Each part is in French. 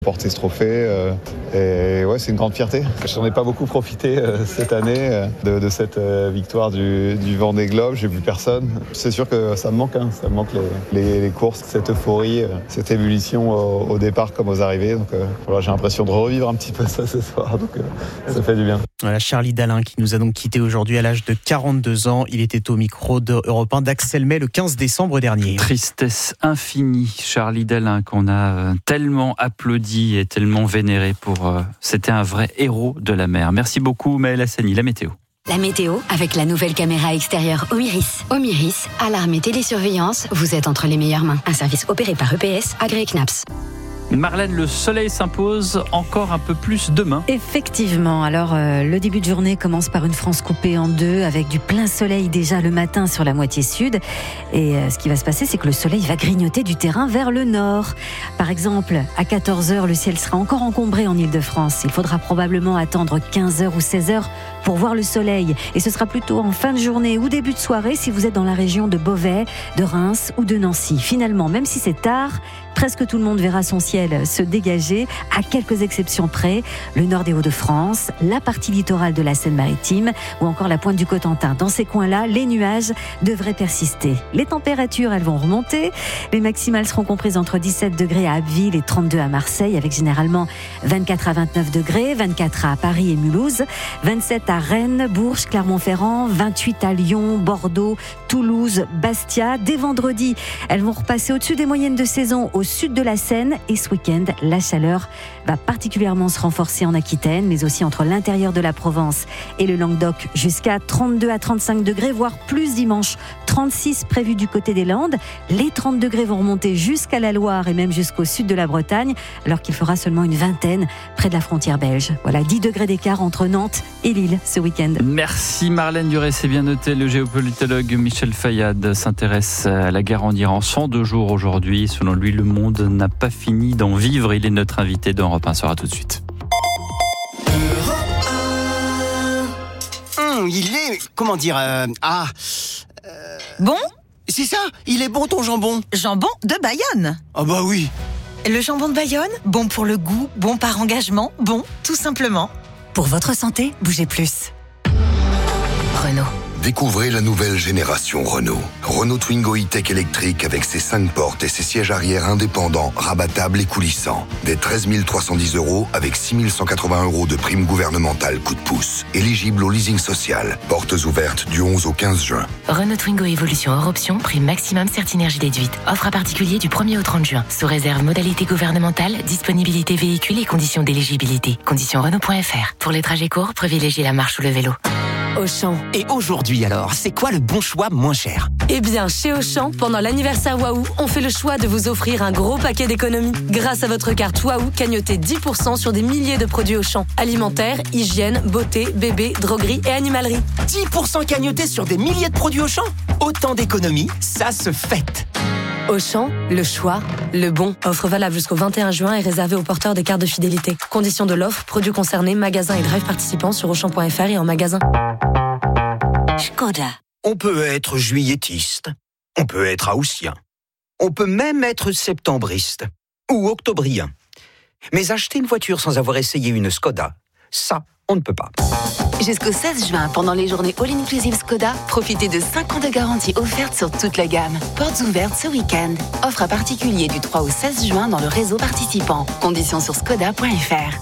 Porter ce trophée, et ouais, c'est une grande fierté. J'en ai pas beaucoup profité cette année de cette victoire du Vendée Globe. J'ai vu personne. C'est sûr que ça me manque, ça me manque les courses, cette euphorie, cette ébullition au départ comme aux arrivées. Donc voilà, j'ai l'impression de revivre un petit peu ça ce soir. Donc ça fait du bien. Voilà, Charlie Dalin qui nous a donc quitté aujourd'hui à l'âge de 42 ans. Il était au micro d'Europe 1 d'Axel May le 15 décembre dernier. Tristesse infinie, Charlie Dalin, qu'on a tellement applaudi et tellement vénéré c'était un vrai héros de la mer. Merci beaucoup Maëlle Hassani. La météo. La météo avec la nouvelle caméra extérieure Omiris. Omiris, alarme et télésurveillance, vous êtes entre les meilleures mains. Un service opéré par EPS, agréé CNAPS. Marlène, le soleil s'impose encore un peu plus demain. Effectivement, alors le début de journée commence par une France coupée en deux avec du plein soleil déjà le matin sur la moitié sud. Et ce qui va se passer, c'est que le soleil va grignoter du terrain vers le nord. Par exemple, à 14h, le ciel sera encore encombré en Ile-de-France. Il faudra probablement attendre 15h ou 16h pour voir le soleil. Et ce sera plutôt en fin de journée ou début de soirée si vous êtes dans la région de Beauvais, de Reims ou de Nancy. Finalement, même si c'est tard, presque tout le monde verra son ciel se dégager, à quelques exceptions près, le nord des Hauts-de-France, la partie littorale de la Seine-Maritime ou encore la pointe du Cotentin. Dans ces coins-là, les nuages devraient persister. Les températures, elles vont remonter. Les maximales seront comprises entre 17 degrés à Abbeville et 32 à Marseille, avec généralement 24 à 29 degrés, 24 à Paris et Mulhouse, 27 à Rennes, Bourges, Clermont-Ferrand, 28 à Lyon, Bordeaux, Toulouse, Bastia. Dès vendredi, elles vont repasser au-dessus des moyennes de saison au sud de la Seine et ce week-end, la chaleur va particulièrement se renforcer en Aquitaine, mais aussi entre l'intérieur de la Provence et le Languedoc, jusqu'à 32 à 35 degrés, voire plus dimanche. 36 prévus du côté des Landes. Les 30 degrés vont remonter jusqu'à la Loire et même jusqu'au sud de la Bretagne, alors qu'il fera seulement une vingtaine près de la frontière belge. Voilà, 10 degrés d'écart entre Nantes et Lille ce week-end. Merci Marlène Duré, c'est bien noté. Le géopolitologue Michel Fayad s'intéresse à la guerre en Iran. 102 jours aujourd'hui. Selon lui, le monde n'a pas fini d'en vivre. Il est notre invité d'Europe 1. Sera tout de suite. Il est... Comment dire... Bon ? C'est ça, il est bon ton jambon. Jambon de Bayonne. Ah bah oui. Le jambon de Bayonne, bon pour le goût, bon par engagement, bon tout simplement. Pour votre santé, bougez plus. Renault. Découvrez la nouvelle génération Renault. Renault Twingo E-Tech électrique avec ses 5 portes et ses sièges arrière indépendants, rabattables et coulissants. Des 13 310 € avec 6 180 € de prime gouvernementale coup de pouce. Éligible au leasing social. Portes ouvertes du 11 au 15 juin. Renault Twingo Evolution hors option, prime maximum Certinergie déduite. Offre à particulier du 1er au 30 juin. Sous réserve modalité gouvernementale, disponibilité véhicule et conditions d'éligibilité. Conditions Renault.fr. Pour les trajets courts, privilégiez la marche ou le vélo. Auchan. Et aujourd'hui alors, c'est quoi le bon choix moins cher ? Eh bien, chez Auchan, pendant l'anniversaire Waouh, on fait le choix de vous offrir un gros paquet d'économies. Grâce à votre carte Waouh, cagnotez 10% sur des milliers de produits Auchan. Alimentaire, hygiène, beauté, bébé, droguerie et animalerie. 10% cagnotés sur des milliers de produits Auchan ? Autant d'économies, ça se fête. Auchan, le choix, le bon. Offre valable jusqu'au 21 juin et réservée aux porteurs des cartes de fidélité. Conditions de l'offre, produits concernés, magasins et drive participants sur Auchan.fr et en magasin. Škoda. On peut être juilletiste, on peut être haussien, on peut même être septembriste ou octobrien. Mais acheter une voiture sans avoir essayé une Škoda, ça, on ne peut pas. Jusqu'au 16 juin, pendant les journées All-Inclusive Škoda, profitez de 5 ans de garantie offerte sur toute la gamme. Portes ouvertes ce week-end. Offre à particulier du 3 au 16 juin dans le réseau participant. Conditions sur škoda.fr.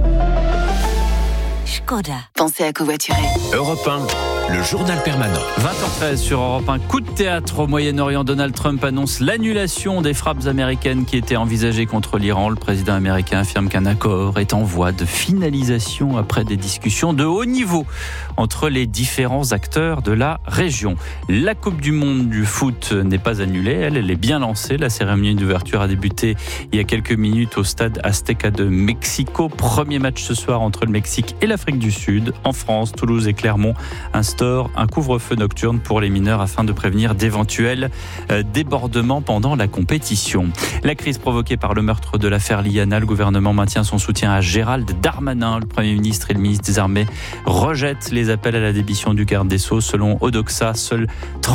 Škoda. Pensez à covoiturer. Europe 1, le journal permanent. 20h13 sur Europe 1. Coup de théâtre au Moyen-Orient. Donald Trump annonce l'annulation des frappes américaines qui étaient envisagées contre l'Iran. Le président américain affirme qu'un accord est en voie de finalisation après des discussions de haut niveau entre les différents acteurs de la région. La Coupe du Monde du foot n'est pas annulée. Elle est bien lancée. La cérémonie d'ouverture a débuté il y a quelques minutes au stade Azteca de Mexico. Premier match ce soir entre le Mexique et l'Afrique du Sud. En France, Toulouse et Clermont. Un instaure un couvre-feu nocturne pour les mineurs afin de prévenir d'éventuels débordements pendant la compétition. La crise provoquée par le meurtre de l'affaire Liana, le gouvernement maintient son soutien à Gérald Darmanin. Le Premier ministre et le ministre des Armées rejettent les appels à la démission du garde des Sceaux. Selon Odoxa, seuls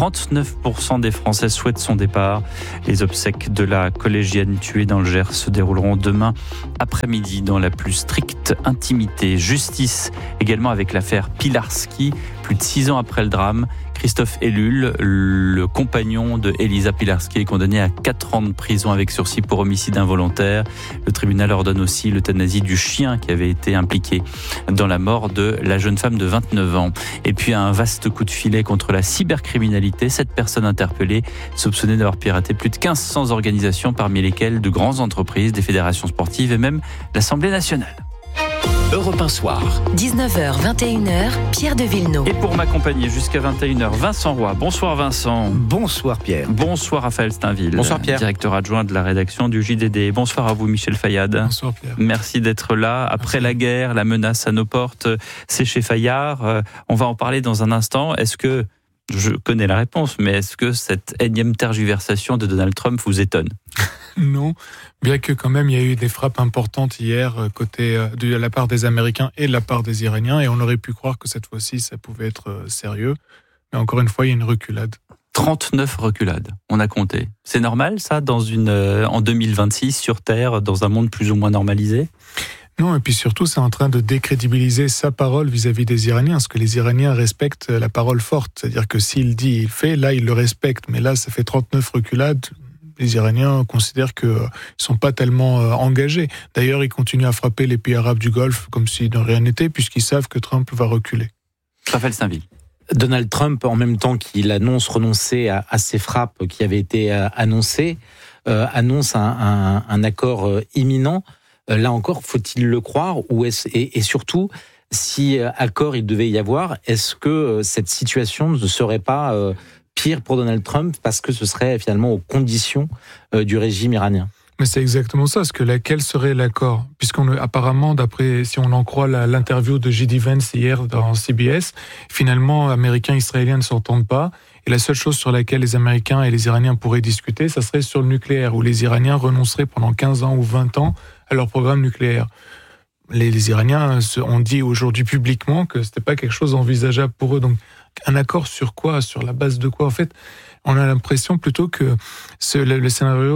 39% des Français souhaitent son départ. Les obsèques de la collégienne tuée dans le Gers se dérouleront demain après-midi dans la plus stricte intimité. Justice également avec l'affaire Pilarski. Plus de 6 ans après le drame, Christophe Ellul, le compagnon de Elisa Pilarski, est condamné à 4 ans de prison avec sursis pour homicide involontaire. Le tribunal ordonne aussi l'euthanasie du chien qui avait été impliqué dans la mort de la jeune femme de 29 ans. Et puis un vaste coup de filet contre la cybercriminalité. 7 personnes interpellées, soupçonnées d'avoir piraté plus de 1500 organisations, parmi lesquelles de grandes entreprises, des fédérations sportives et même l'Assemblée nationale. Europe 1 Soir. 19h, 21h, Pierre de Villeneuve. Et pour m'accompagner jusqu'à 21h, Vincent Roy. Bonsoir Vincent. Bonsoir Pierre. Bonsoir Raphaël Steinville. Bonsoir Pierre. Directeur adjoint de la rédaction du JDD. Bonsoir à vous Michel Fayad. Bonsoir Pierre. Merci d'être là. Après la guerre, la menace à nos portes, c'est chez Fayard. On va en parler dans un instant. Est-ce que, je connais la réponse, mais est-ce que cette énième tergiversation de Donald Trump vous étonne ? Non, bien que quand même il y a eu des frappes importantes hier de la part des Américains et de la part des Iraniens, et on aurait pu croire que cette fois-ci ça pouvait être sérieux, mais encore une fois il y a une reculade. 39 reculades, on a compté. C'est normal ça en 2026 sur Terre, dans un monde plus ou moins normalisé ? Non, et puis surtout, c'est en train de décrédibiliser sa parole vis-à-vis des Iraniens, parce que les Iraniens respectent la parole forte. C'est-à-dire que s'il dit, il fait, là, il le respecte. Mais là, ça fait 39 reculades. Les Iraniens considèrent qu'ils ne sont pas tellement engagés. D'ailleurs, ils continuent à frapper les pays arabes du Golfe comme si de rien n'était, puisqu'ils savent que Trump va reculer. Raphaël Steinville. Donald Trump, en même temps qu'il annonce renoncer à ces frappes qui avaient été annoncées, annonce un accord imminent. Là encore, faut-il le croire et surtout, si accord il devait y avoir, est-ce que cette situation ne serait pas pire pour Donald Trump parce que ce serait finalement aux conditions du régime iranien ? Mais c'est exactement ça, parce que quel serait l'accord ? Apparemment, si on en croit l'interview de J.D. Vance hier dans CBS, finalement, Américains et Israéliens ne s'entendent pas. Et la seule chose sur laquelle les Américains et les Iraniens pourraient discuter, ça serait sur le nucléaire, où les Iraniens renonceraient pendant 15 ans ou 20 ans à leur programme nucléaire. Les Iraniens ont dit aujourd'hui publiquement que c'était pas quelque chose envisageable pour eux. Donc, un accord sur quoi ? Sur la base de quoi ? En fait, on a l'impression plutôt que le scénario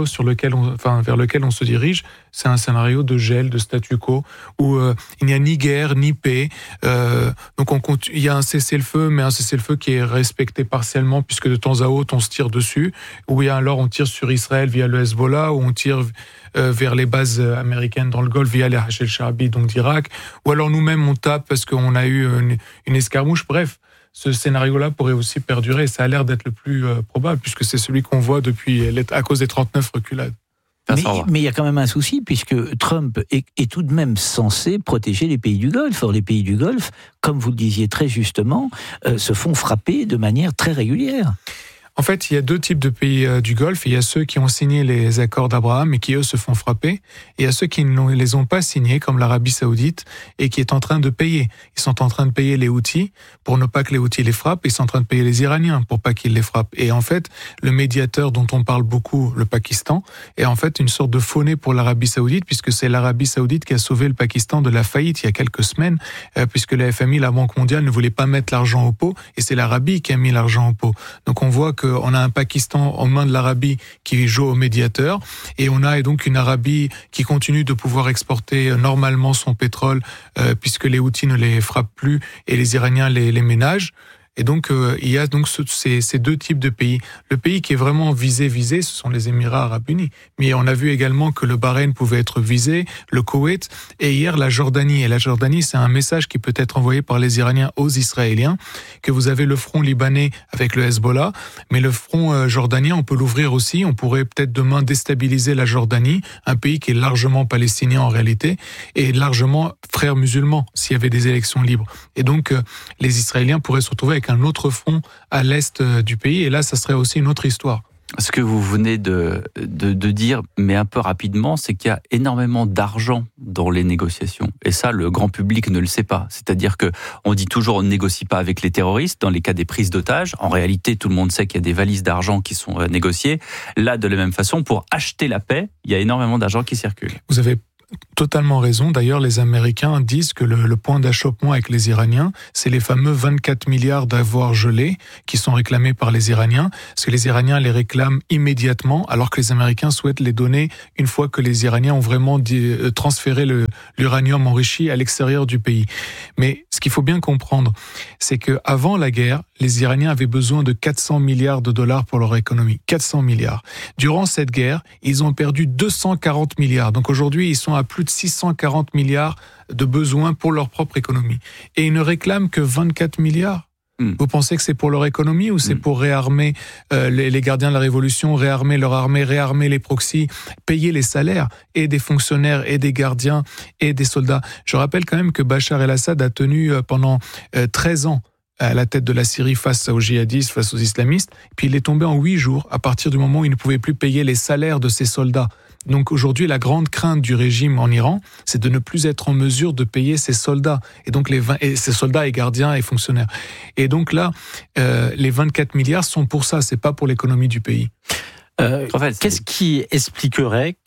vers lequel on se dirige, c'est un scénario de gel, de statu quo, où il n'y a ni guerre, ni paix. Donc il y a un cessez-le-feu, mais un cessez-le-feu qui est respecté partiellement, puisque de temps à autre, on se tire dessus. Ou bien alors on tire sur Israël via le Hezbollah, ou on tire vers les bases américaines dans le Golfe via les Hachel Sha'abi, donc d'Irak. Ou alors nous-mêmes, on tape parce qu'on a eu une escarmouche. Bref, ce scénario-là pourrait aussi perdurer. Ça a l'air d'être le plus probable, puisque c'est celui qu'on voit à cause des 39 reculades. Mais il y a quand même un souci, puisque Trump est tout de même censé protéger les pays du Golfe. Or, les pays du Golfe, comme vous le disiez très justement, se font frapper de manière très régulière. En fait, il y a 2 types de pays du Golfe. Il y a ceux qui ont signé les accords d'Abraham et qui, eux, se font frapper. Et il y a ceux qui ne les ont pas signés, comme l'Arabie Saoudite, et qui est en train de payer. Ils sont en train de payer les Houthis pour ne pas que les Houthis les frappent. Ils sont en train de payer les Iraniens pour pas qu'ils les frappent. Et en fait, le médiateur dont on parle beaucoup, le Pakistan, est en fait une sorte de faux-nez pour l'Arabie Saoudite, puisque c'est l'Arabie Saoudite qui a sauvé le Pakistan de la faillite il y a quelques semaines, puisque la FMI, la Banque mondiale, ne voulait pas mettre l'argent au pot, et c'est l'Arabie qui a mis l'argent au pot. Donc on voit qu'on a un Pakistan aux mains de l'Arabie qui joue au médiateur, et on a donc une Arabie qui continue de pouvoir exporter normalement son pétrole, puisque les Houthis ne les frappent plus et les Iraniens les ménagent. Et donc, il y a donc ces 2 types de pays. Le pays qui est vraiment visé, ce sont les Émirats Arabes Unis. Mais on a vu également que le Bahreïn pouvait être visé, le Koweït, et hier la Jordanie. Et la Jordanie, c'est un message qui peut être envoyé par les Iraniens aux Israéliens, que vous avez le front libanais avec le Hezbollah, mais le front jordanien, on peut l'ouvrir aussi. On pourrait peut-être demain déstabiliser la Jordanie, un pays qui est largement palestinien en réalité, et largement frère musulman, s'il y avait des élections libres. Et donc, les Israéliens pourraient se retrouver avec un autre front à l'est du pays, et là, ça serait aussi une autre histoire. Ce que vous venez de dire, mais un peu rapidement, c'est qu'il y a énormément d'argent dans les négociations. Et ça, le grand public ne le sait pas. C'est-à-dire que on dit toujours on ne négocie pas avec les terroristes dans les cas des prises d'otages. En réalité, tout le monde sait qu'il y a des valises d'argent qui sont négociées. Là, de la même façon, pour acheter la paix, il y a énormément d'argent qui circule. Vous avez totalement raison. D'ailleurs, les Américains disent que le point d'achoppement avec les Iraniens, c'est les fameux 24 milliards d'avoirs gelés qui sont réclamés par les Iraniens, parce que les Iraniens les réclament immédiatement, alors que les Américains souhaitent les donner une fois que les Iraniens ont vraiment transféré l'uranium enrichi à l'extérieur du pays. Mais ce qu'il faut bien comprendre, c'est que avant la guerre, les Iraniens avaient besoin de 400 milliards de dollars pour leur économie. 400 milliards. Durant cette guerre, ils ont perdu 240 milliards. Donc aujourd'hui, ils sont à plus de 640 milliards de besoins pour leur propre économie. Et ils ne réclament que 24 milliards. Vous pensez que c'est pour leur économie ou c'est pour réarmer les gardiens de la Révolution, réarmer leur armée, réarmer les proxys, payer les salaires et des fonctionnaires et des gardiens et des soldats? Je rappelle quand même que Bachar el-Assad a tenu pendant 13 ans à la tête de la Syrie face aux djihadistes, face aux islamistes, puis il est tombé en 8 jours à partir du moment où il ne pouvait plus payer les salaires de ses soldats. Donc aujourd'hui, la grande crainte du régime en Iran, c'est de ne plus être en mesure de payer ses soldats, et donc ses soldats et gardiens et fonctionnaires. Et donc là, les 24 milliards sont pour ça, c'est pas pour l'économie du pays. Qu'est-ce qui expliquerait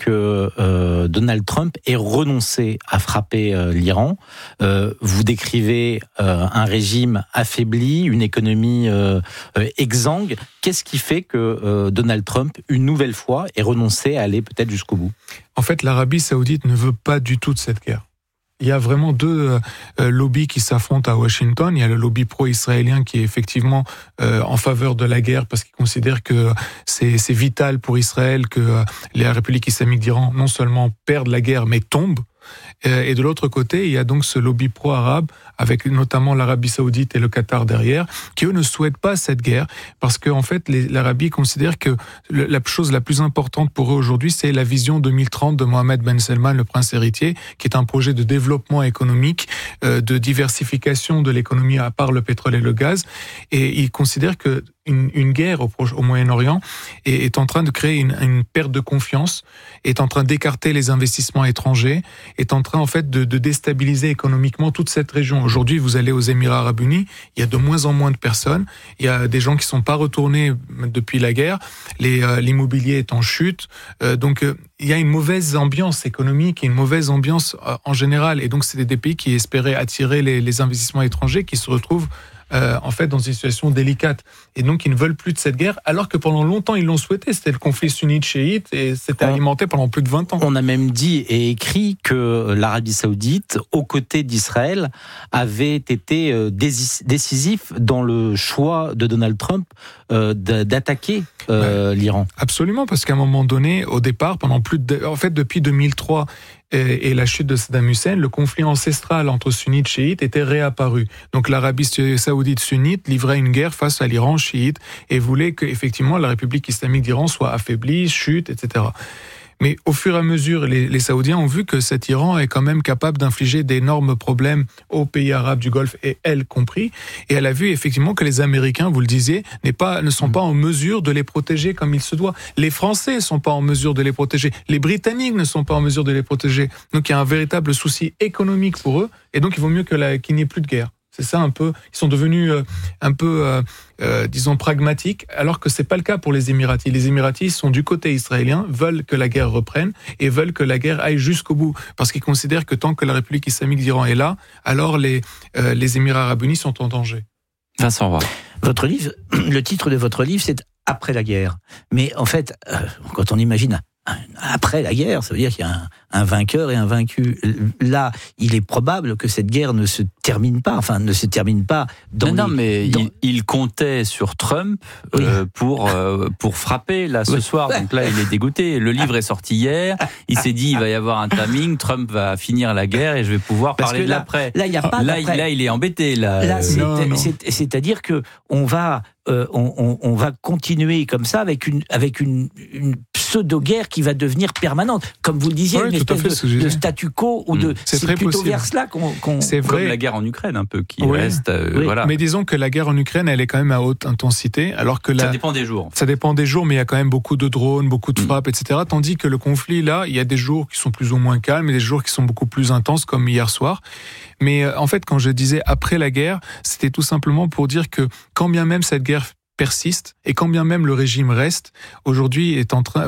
que Donald Trump ait renoncé à frapper l'Iran? Vous décrivez un régime affaibli, une économie exsangue. Qu'est-ce qui fait que Donald Trump, une nouvelle fois, ait renoncé à aller peut-être jusqu'au bout? En fait, l'Arabie Saoudite ne veut pas du tout de cette guerre. Il y a vraiment deux lobbies qui s'affrontent à Washington. Il y a le lobby pro-israélien qui est effectivement en faveur de la guerre parce qu'il considère que c'est vital pour Israël que la République islamique d'Iran non seulement perde la guerre mais tombe. Et de l'autre côté, il y a donc ce lobby pro-arabe, avec notamment l'Arabie Saoudite et le Qatar derrière, qui eux ne souhaitent pas cette guerre, parce qu'en fait, l'Arabie considère que la chose la plus importante pour eux aujourd'hui, c'est la vision 2030 de Mohammed Ben Salman, le prince héritier, qui est un projet de développement économique, de diversification de l'économie à part le pétrole et le gaz. Et ils considèrent que une guerre au Moyen-Orient est en train de créer une perte de confiance, est en train d'écarter les investissements étrangers, est en train en fait de déstabiliser économiquement toute cette région. Aujourd'hui, vous allez aux Émirats Arabes Unis, il y a de moins en moins de personnes, il y a des gens qui sont pas retournés depuis la guerre, l'immobilier est en chute, donc il y a une mauvaise ambiance économique et une mauvaise ambiance en général, et donc c'est des pays qui espéraient attirer les investissements étrangers qui se retrouvent en fait dans une situation délicate, et donc ils ne veulent plus de cette guerre alors que pendant longtemps ils l'ont souhaité. C'était le conflit sunnite-chiite et c'était alimenté pendant plus de 20 ans. On a même dit et écrit que l'Arabie Saoudite, aux côtés d'Israël, avait été décisif dans le choix de Donald Trump d'attaquer l'Iran. Absolument, parce qu'à un moment donné, au départ, en fait depuis 2003 et la chute de Saddam Hussein, le conflit ancestral entre sunnites et chiites était réapparu. Donc l'Arabie Saoudite sunnite livrait une guerre face à l'Iran chiite et voulait que effectivement la République islamique d'Iran soit affaiblie, chute, etc. Mais au fur et à mesure, les Saoudiens ont vu que cet Iran est quand même capable d'infliger d'énormes problèmes aux pays arabes du Golfe, et elle compris. Et elle a vu effectivement que les Américains, vous le disiez, ne sont pas en mesure de les protéger comme il se doit. Les Français ne sont pas en mesure de les protéger. Les Britanniques ne sont pas en mesure de les protéger. Donc il y a un véritable souci économique pour eux. Et donc il vaut mieux qu'il n'y ait plus de guerre. C'est ça un peu. Ils sont devenus disons pragmatiques, alors que c'est pas le cas pour les Émiratis. Les Émiratis sont du côté israélien, veulent que la guerre reprenne et veulent que la guerre aille jusqu'au bout, parce qu'ils considèrent que tant que la République islamique d'Iran est là, alors les Émirats arabes unis sont en danger. Vincent Roy. Votre livre, le titre de votre livre, c'est Après la guerre. Mais en fait, quand on imagine après la guerre, ça veut dire qu'il y a un vainqueur et un vaincu. Là, il est probable que cette guerre ne se termine pas. Enfin, ne se termine pas dans il comptait sur Trump pour frapper là ce soir. Donc là, il est dégoûté. Le livre est sorti hier. Il s'est dit, il va y avoir un timing. Trump va finir la guerre et je vais pouvoir parler de l'après. Là, il y a pas d'après. Là, il est embêté. Là, c'est-à-dire que on va on va continuer comme ça avec une pseudo-guerre qui va devenir permanente. Comme vous le disiez, une espèce de statu quo ou de... C'est plutôt possible. Vers cela qu'on... C'est vrai. Comme la guerre en Ukraine, un peu, qui reste... Voilà. Mais disons que la guerre en Ukraine, elle est quand même à haute intensité, alors que ça dépend des jours. Ça dépend des jours, mais il y a quand même beaucoup de drones, beaucoup de frappes, etc. Tandis que le conflit, là, il y a des jours qui sont plus ou moins calmes et des jours qui sont beaucoup plus intenses, comme hier soir. Mais en fait, quand je disais après la guerre, c'était tout simplement pour dire que quand bien même cette guerre persiste et quand bien même le régime reste, aujourd'hui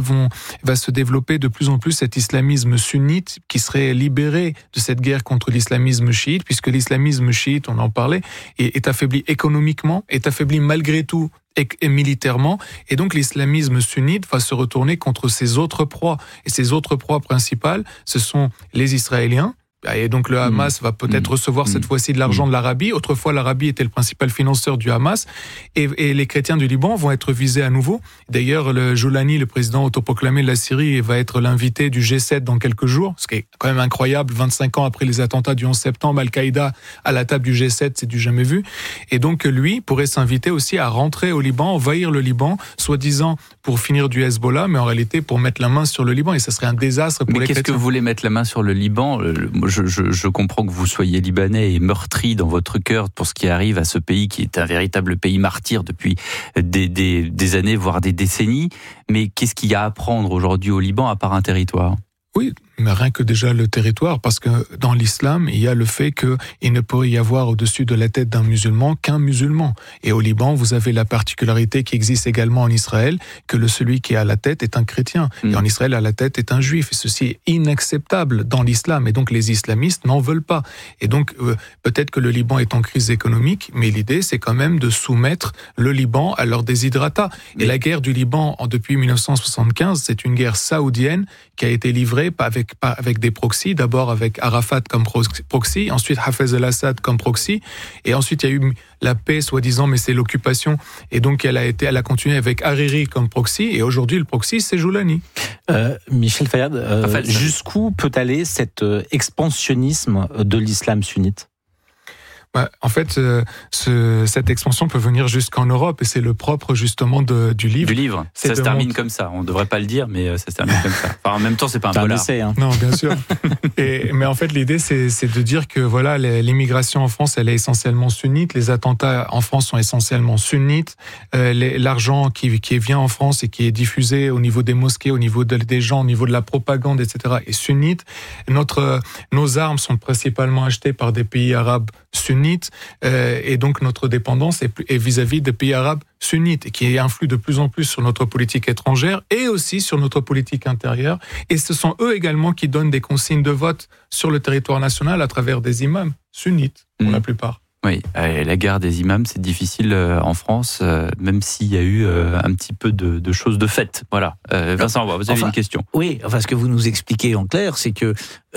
va se développer de plus en plus cet islamisme sunnite qui serait libéré de cette guerre contre l'islamisme chiite, puisque l'islamisme chiite, on en parlait, est affaibli économiquement, est affaibli malgré tout et militairement, et donc l'islamisme sunnite va se retourner contre ses autres proies. Et ses autres proies principales, ce sont les Israéliens. Et donc le Hamas va peut-être recevoir cette fois-ci de l'argent de l'Arabie. Autrefois, l'Arabie était le principal financeur du Hamas. Et les chrétiens du Liban vont être visés à nouveau. D'ailleurs, le Joulani, le président autoproclamé de la Syrie, va être l'invité du G7 dans quelques jours. Ce qui est quand même incroyable. 25 ans après les attentats du 11 septembre, Al-Qaïda à la table du G7, c'est du jamais vu. Et donc lui pourrait s'inviter aussi à rentrer au Liban, envahir le Liban, soi-disant pour finir du Hezbollah, mais en réalité pour mettre la main sur le Liban. Et ça serait un désastre pour les chrétiens. Mais qu'est-ce que vous voulez mettre la main sur le Liban ? Je comprends que vous soyez libanais et meurtri dans votre cœur pour ce qui arrive à ce pays qui est un véritable pays martyr depuis des années, voire des décennies. Mais qu'est-ce qu'il y a à apprendre aujourd'hui au Liban à part un territoire ? Oui, mais rien que déjà le territoire, parce que dans l'islam, il y a le fait qu'il ne pourrait y avoir au-dessus de la tête d'un musulman qu'un musulman. Et au Liban, vous avez la particularité qui existe également en Israël, que celui qui est à la tête est un chrétien. Et en Israël, à la tête est un juif. Et ceci est inacceptable dans l'islam. Et donc les islamistes n'en veulent pas. Et donc peut-être que le Liban est en crise économique, mais l'idée, c'est quand même de soumettre le Liban à leur déshydratat. Et la guerre du Liban, depuis 1975, c'est une guerre saoudienne qui a été livrée avec des proxys, d'abord avec Arafat comme proxy, ensuite Hafez al-Assad comme proxy, et ensuite il y a eu la paix soi-disant, mais c'est l'occupation, et donc elle a continué avec Hariri comme proxy, et aujourd'hui le proxy c'est Joulani. Michel Fayad, jusqu'où peut aller cet expansionnisme de l'islam sunnite ? En fait, cette expansion peut venir jusqu'en Europe et c'est le propre justement du livre. Du livre. Ça se termine comme ça. On ne devrait pas le dire, mais ça se termine comme ça. Enfin, en même temps, c'est pas un polar. Non, bien sûr. Mais en fait, l'idée, c'est de dire que voilà, l'immigration en France, elle est essentiellement sunnite. Les attentats en France sont essentiellement sunnites. L'argent qui vient en France et qui est diffusé au niveau des mosquées, au niveau des gens, au niveau de la propagande, etc., est sunnite. Nos armes sont principalement achetées par des pays arabes sunnites, et donc notre dépendance est vis-à-vis des pays arabes sunnites, et qui influent de plus en plus sur notre politique étrangère et aussi sur notre politique intérieure. Et ce sont eux également qui donnent des consignes de vote sur le territoire national à travers des imams sunnites, pour la plupart. Oui, la guerre des imams, c'est difficile en France, même s'il y a eu un petit peu de choses de fait. Voilà. Vincent, vous avez une question. Oui, ce que vous nous expliquez en clair, c'est que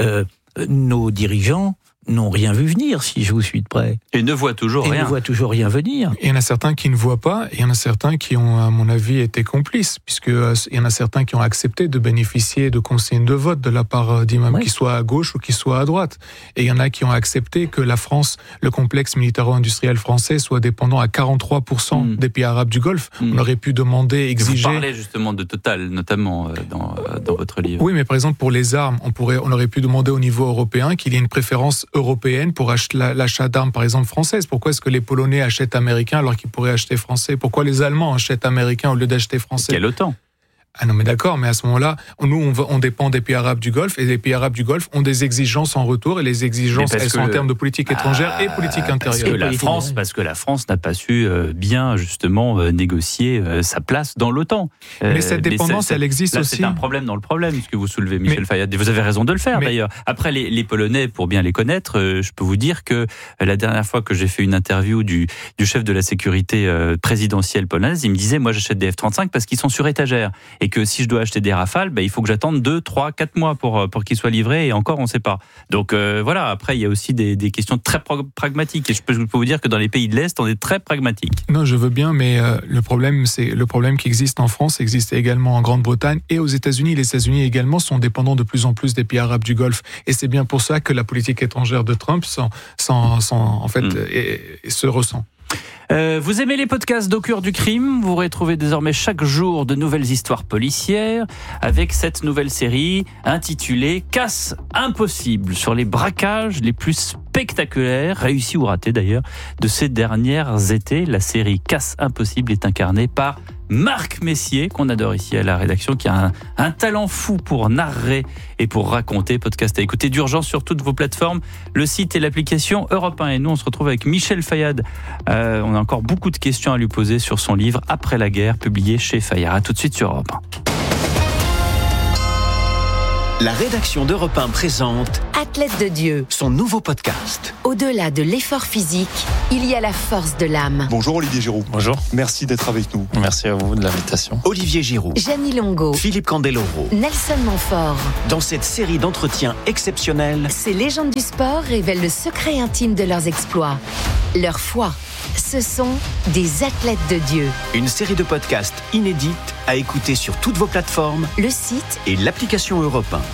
nos dirigeants n'ont rien vu venir, si je vous suis de près. Et ne voient toujours rien. Ils ne voient toujours rien venir. Il y en a certains qui ne voient pas, et il y en a certains qui ont, à mon avis, été complices, puisqu'il y en a certains qui ont accepté de bénéficier de consignes de vote de la part d'imams, qui soient à gauche ou qui soient à droite. Et il y en a qui ont accepté que la France, le complexe militaro-industriel français, soit dépendant à 43% des pays arabes du Golfe. On aurait pu demander, exiger... Vous parlez justement de Total, notamment dans votre livre. Oui, mais par exemple, pour les armes, on aurait pu demander au niveau européen qu'il y ait une préférence européenne pour l'achat d'armes, par exemple, françaises. Pourquoi est-ce que les Polonais achètent américains alors qu'ils pourraient acheter français ? Pourquoi les Allemands achètent américains au lieu d'acheter français ? Quel autant ? Ah non, mais d'accord, mais à ce moment-là, nous, on dépend des pays arabes du Golfe, et les pays arabes du Golfe ont des exigences en retour, et les exigences, elles sont en termes de politique étrangère et politique intérieure. Parce que la France n'a pas su bien, justement, négocier sa place dans l'OTAN. Mais cette dépendance, elle existe aussi. C'est un problème dans le problème, ce que vous soulevez, Michel Fayad. Et vous avez raison de le faire, d'ailleurs. Après, les Polonais, pour bien les connaître, je peux vous dire que la dernière fois que j'ai fait une interview du chef de la sécurité présidentielle polonaise, il me disait, moi, j'achète des F-35 parce qu'ils sont sur étagère. Et que si je dois acheter des Rafales, il faut que j'attende 2, 3, 4 mois pour qu'ils soient livrés, et encore on ne sait pas. Donc voilà, après il y a aussi des questions très pragmatiques, et je peux vous dire que dans les pays de l'Est, on est très pragmatique. Non, je veux bien, mais le problème qui existe en France existe également en Grande-Bretagne et aux États-Unis. Les États-Unis également sont dépendants de plus en plus des pays arabes du Golfe, et c'est bien pour ça que la politique étrangère de Trump se ressent. Vous aimez les podcasts d'Au cœur du crime ? Vous retrouvez désormais chaque jour de nouvelles histoires policières avec cette nouvelle série intitulée Casse impossible sur les braquages les plus spectaculaires, réussis ou ratés d'ailleurs, de ces dernières étés. La série Casse impossible est incarnée par Marc Messier, qu'on adore ici à la rédaction, qui a un talent fou pour narrer et pour raconter. Podcast à écouter d'urgence sur toutes vos plateformes, le site et l'application Europe 1. Et nous, on se retrouve avec Michel Fayad. On a encore beaucoup de questions à lui poser sur son livre Après la guerre, publié chez Fayard. À tout de suite sur Europe 1. La rédaction d'Europe 1 présente Athlète de Dieu, son nouveau podcast. Au-delà de l'effort physique, il y a la force de l'âme. Bonjour Olivier Giroud. Bonjour. Merci d'être avec nous. Merci à vous de l'invitation. Olivier Giroud, Jeannie Longo, Philippe Candeloro. Nelson Montfort. Dans cette série d'entretiens exceptionnels, Ces légendes du sport révèlent le secret intime de leurs exploits, leur foi. Ce sont des athlètes de Dieu. Une série de podcasts inédites à écouter sur toutes vos plateformes, le site et l'application Europe 1.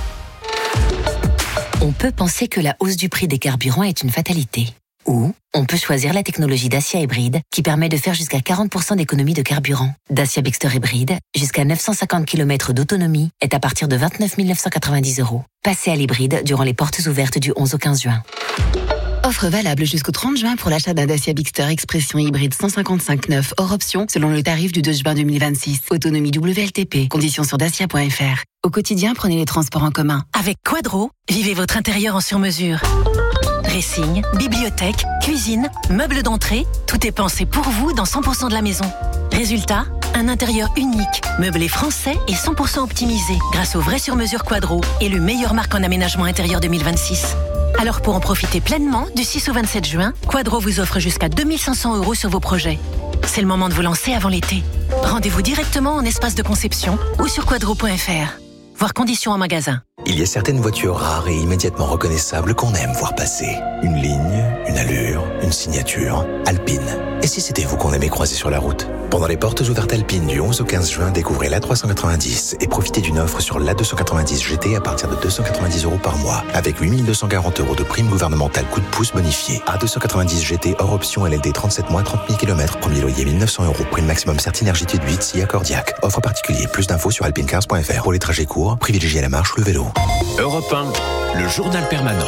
On peut penser que la hausse du prix des carburants est une fatalité. Ou on peut choisir la technologie Dacia Hybride qui permet de faire jusqu'à 40% d'économie de carburant. Dacia Bixter Hybride, jusqu'à 950 km d'autonomie, est à partir de 29 990 €. Passez à l'hybride durant les portes ouvertes du 11 au 15 juin. Offre valable jusqu'au 30 juin pour l'achat d'un Dacia Bixter Expression hybride 155/9 hors option selon le tarif du 2 juin 2026. Autonomie WLTP. Conditions sur dacia.fr. Au quotidien, prenez les transports en commun. Avec Quadro, vivez votre intérieur en sur-mesure. Dressing, bibliothèque, cuisine, meubles d'entrée, tout est pensé pour vous dans 100% de la maison. Résultat, un intérieur unique, meublé français et 100% optimisé grâce au vrai sur-mesure Quadro et le meilleur marque en aménagement intérieur 2026. Alors pour en profiter pleinement, du 6 au 27 juin, Quadro vous offre jusqu'à 2 500 € sur vos projets. C'est le moment de vous lancer avant l'été. Rendez-vous directement en espace de conception ou sur quadro.fr. Voir conditions en magasin. Il y a certaines voitures rares et immédiatement reconnaissables qu'on aime voir passer. Une ligne, une allure, une signature. Alpine. Et si c'était vous qu'on aimait croiser sur la route ? Pendant les portes ouvertes Alpine du 11 au 15 juin, découvrez l'A390 et profitez d'une offre sur l'A290 GT à partir de 290 € par mois, avec 8 240 € de prime gouvernementale coup de pouce bonifié. A290 GT hors option LLD 37 mois, 30 000 km, premier loyer 1 900 €, prime maximum Certinergie de 8, SIA Cordiac. Offre particulier, plus d'infos sur alpinecars.fr. Pour les trajets courts, privilégiez la marche, le vélo. Europe 1, le journal permanent.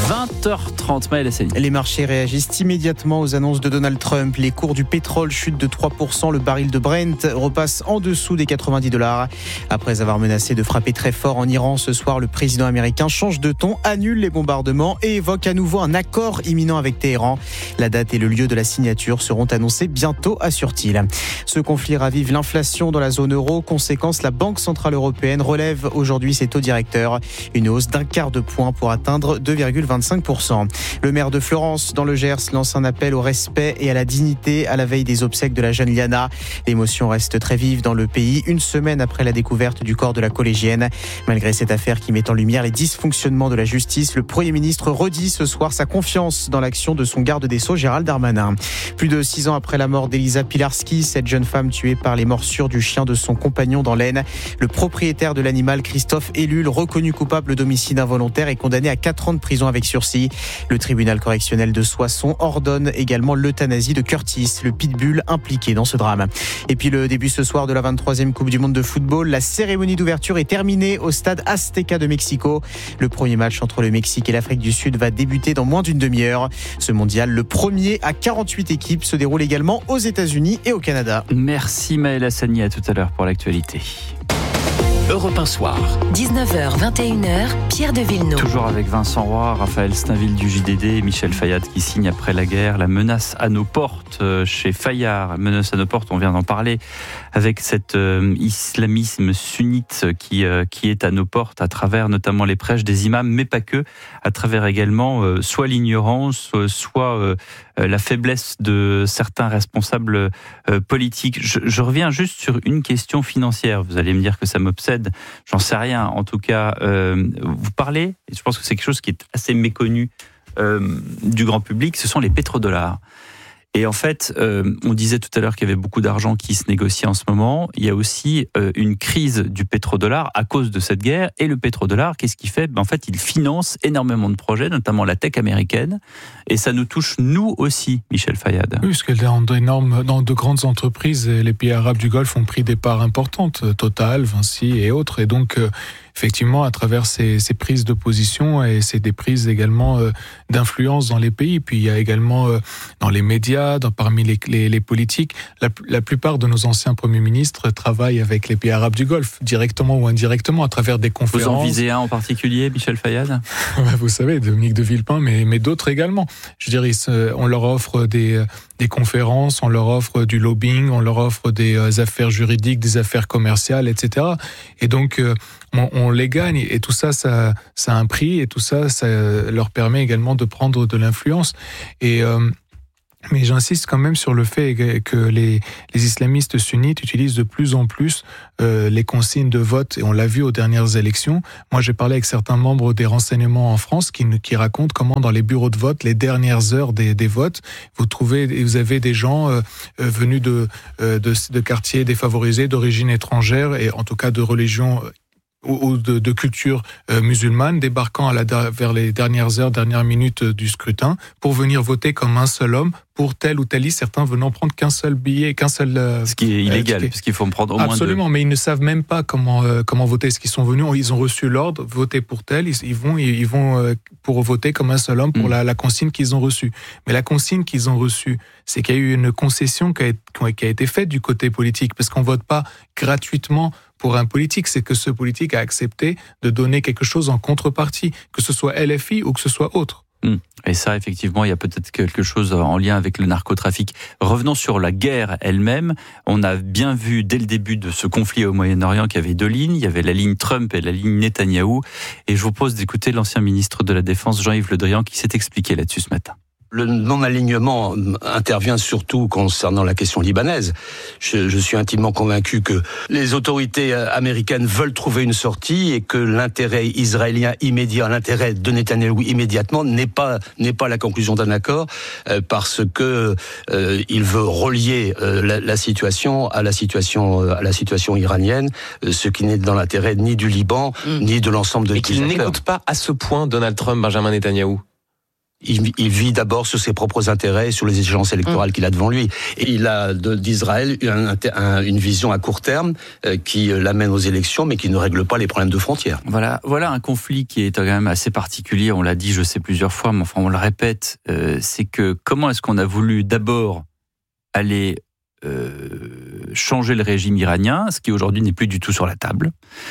20h30, Maël Hassani. Les marchés réagissent immédiatement aux annonces de Donald Trump. Les cours du pétrole chutent de 3%. Le baril de Brent repasse en dessous des $90. Après avoir menacé de frapper très fort en Iran ce soir, le président américain change de ton, annule les bombardements et évoque à nouveau un accord imminent avec Téhéran. La date et le lieu de la signature seront annoncés bientôt, assure-t-il. Ce conflit ravive l'inflation dans la zone euro. Conséquence, la Banque centrale européenne relève aujourd'hui ses taux directeurs. Une hausse d'1 quart de point pour atteindre 2,25%. Le maire de Florence, dans le Gers, lance un appel au respect et à la dignité à la veille des obsèques de la jeune Liana. L'émotion reste très vive dans le pays, une semaine après la découverte du corps de la collégienne. Malgré cette affaire qui met en lumière les dysfonctionnements de la justice, le Premier ministre redit ce soir sa confiance dans l'action de son garde des Sceaux, Gérald Darmanin. Plus de 6 ans après la mort d'Elisa Pilarski, cette jeune femme tuée par les morsures du chien de son compagnon dans l'Aisne, le propriétaire de l'animal, Christophe Ellul, reconnu coupable d'homicide involontaire et condamné à 4 ans de prison avec sursis. Le tribunal correctionnel de Soissons ordonne également l'euthanasie de Curtis, le pitbull impliqué dans ce drame. Et puis le début ce soir de la 23e Coupe du Monde de football. La cérémonie d'ouverture est terminée au stade Azteca de Mexico. Le premier match entre le Mexique et l'Afrique du Sud va débuter dans moins d'une demi-heure. Ce mondial, le premier à 48 équipes, se déroule également aux États-Unis et au Canada. Merci Maël Hassani, à tout à l'heure pour l'actualité. Europe 1 Soir. 19h, 21h, Pierre de Villeneuve. Toujours avec Vincent Roy, Raphaël Steinville du JDD et Michel Fayad qui signe après la guerre la menace à nos portes chez Fayard. Menace à nos portes, on vient d'en parler, avec cet islamisme sunnite qui est à nos portes à travers notamment les prêches des imams, mais pas que, à travers également soit l'ignorance, soit la faiblesse de certains responsables politiques. Je reviens juste sur une question financière. Vous allez me dire que ça m'obsède. J'en sais rien. En tout cas, vous parlez, et je pense que c'est quelque chose qui est assez méconnu du grand public, ce sont les pétrodollars. Et en fait, on disait tout à l'heure qu'il y avait beaucoup d'argent qui se négocie en ce moment. Il y a aussi une crise du pétrodollar à cause de cette guerre. Et le pétrodollar, qu'est-ce qu'il fait ? En fait, il finance énormément de projets, notamment la tech américaine. Et ça nous touche, nous aussi, Michel Fayad. Oui, parce que dans de grandes entreprises, les pays arabes du Golfe ont pris des parts importantes. Total, Vinci et autres. Et donc, effectivement, à travers ces prises de position, et c'est des prises également d'influence dans les pays. Puis il y a également dans les médias, parmi les politiques, la plupart de nos anciens premiers ministres travaillent avec les pays arabes du Golfe, directement ou indirectement, à travers des conférences. Vous en visez un en particulier, Michel Fayad ? Vous savez, Dominique de Villepin, mais d'autres également. Je dirais, on leur offre des conférences, on leur offre du lobbying, on leur offre des affaires juridiques, des affaires commerciales, etc. Et donc, on les gagne. Et tout ça, ça a un prix. Et tout ça, ça leur permet également de prendre de l'influence. Mais j'insiste quand même sur le fait que les islamistes sunnites utilisent de plus en plus les consignes de vote, et on l'a vu aux dernières élections. Moi, j'ai parlé avec certains membres des renseignements en France qui racontent comment dans les bureaux de vote, les dernières heures des votes, vous avez des gens venus de quartiers défavorisés, d'origine étrangère, et en tout cas de religion ou de culture musulmane, débarquant vers les dernières heures, dernières minutes du scrutin, pour venir voter comme un seul homme pour telle ou telle liste, certains venant prendre qu'un seul billet, ce qui est illégal, parce qu'il faut en prendre au moins deux. Absolument, mais ils ne savent même pas comment voter. Ce qu'ils sont venus, ils ont reçu l'ordre, voter pour tel, ils vont pour voter comme un seul homme pour la consigne qu'ils ont reçue. Mais la consigne qu'ils ont reçue, c'est qu'il y a eu une concession qui a été faite du côté politique, parce qu'on vote pas gratuitement pour un politique, c'est que ce politique a accepté de donner quelque chose en contrepartie, que ce soit LFI ou que ce soit autre. Et ça, effectivement, il y a peut-être quelque chose en lien avec le narcotrafic. Revenons sur la guerre elle-même. On a bien vu dès le début de ce conflit au Moyen-Orient qu'il y avait deux lignes. Il y avait la ligne Trump et la ligne Netanyahou. Et je vous propose d'écouter l'ancien ministre de la Défense, Jean-Yves Le Drian, qui s'est expliqué là-dessus ce matin. Le non-alignement intervient surtout concernant la question libanaise. Je suis intimement convaincu que les autorités américaines veulent trouver une sortie et que l'intérêt israélien immédiat, l'intérêt de Netanyahou immédiatement n'est pas la conclusion d'un accord parce que il veut relier la situation à la situation iranienne, ce qui n'est dans l'intérêt ni du Liban ni de l'ensemble de l'État. Et qu'il n'écoute pas à ce point Donald Trump, Benjamin Netanyahou. Il vit d'abord sur ses propres intérêts et sur les échéances électorales qu'il a devant lui. Et il a d'Israël une vision à court terme qui l'amène aux élections, mais qui ne règle pas les problèmes de frontières. Voilà un conflit qui est quand même assez particulier. On l'a dit, je sais plusieurs fois, mais enfin on le répète. C'est que comment est-ce qu'on a voulu d'abord aller changer le régime iranien, ce qui aujourd'hui n'est plus du tout sur la table,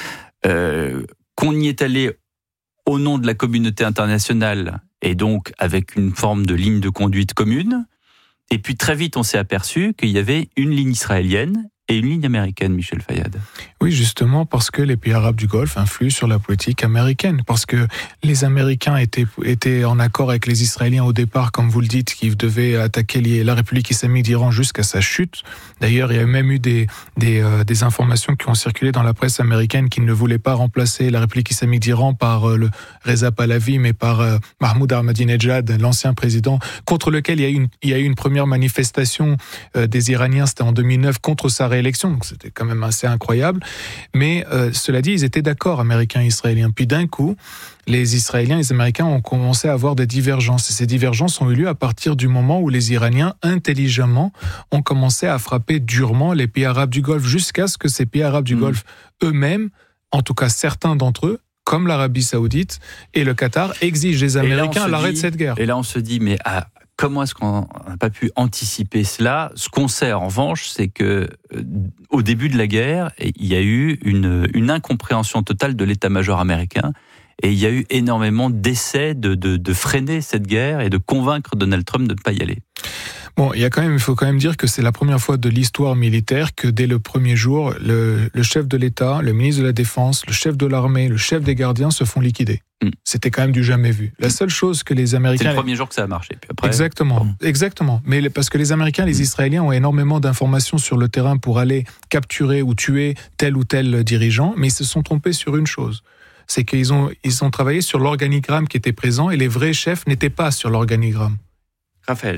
qu'on y est allé au nom de la communauté internationale et donc avec une forme de ligne de conduite commune. Et puis très vite, on s'est aperçu qu'il y avait une ligne israélienne et une ligne américaine, Michel Fayad. Oui, justement parce que les pays arabes du Golfe influent sur la politique américaine, parce que les Américains étaient en accord avec les Israéliens au départ, comme vous le dites, qui devaient attaquer la République islamique d'Iran jusqu'à sa chute. D'ailleurs, il y a même eu des informations qui ont circulé dans la presse américaine qui ne voulaient pas remplacer la République islamique d'Iran par le Reza Pahlavi, mais par Mahmoud Ahmadinejad, l'ancien président, contre lequel il y a eu une première manifestation des Iraniens, c'était en 2009, contre sa réélection, donc c'était quand même assez incroyable. Mais cela dit, ils étaient d'accord, Américains et Israéliens. Puis d'un coup, les Israéliens et les Américains ont commencé à avoir des divergences. Et ces divergences ont eu lieu à partir du moment où les Iraniens, intelligemment, ont commencé à frapper durement les pays arabes du Golfe, jusqu'à ce que ces pays arabes du Golfe eux-mêmes, en tout cas certains d'entre eux, comme l'Arabie Saoudite et le Qatar, exigent des Américains l'arrêt de cette guerre. Et là, on se dit, mais comment est-ce qu'on n'a pas pu anticiper cela ? Ce qu'on sait, en revanche, c'est que au début de la guerre, il y a eu une incompréhension totale de l'état-major américain et il y a eu énormément d'essais de freiner cette guerre et de convaincre Donald Trump de ne pas y aller. Bon, il faut quand même dire que c'est la première fois de l'histoire militaire que dès le premier jour, le chef de l'État, le ministre de la Défense, le chef de l'armée, le chef des gardiens se font liquider. C'était quand même du jamais vu. La seule chose que les Américains... C'est le premier jour que ça a marché. Puis après... Exactement. Mais parce que les Américains, les Israéliens ont énormément d'informations sur le terrain pour aller capturer ou tuer tel ou tel dirigeant, mais ils se sont trompés sur une chose. C'est qu'ils ont travaillé sur l'organigramme qui était présent et les vrais chefs n'étaient pas sur l'organigramme. Raphaël.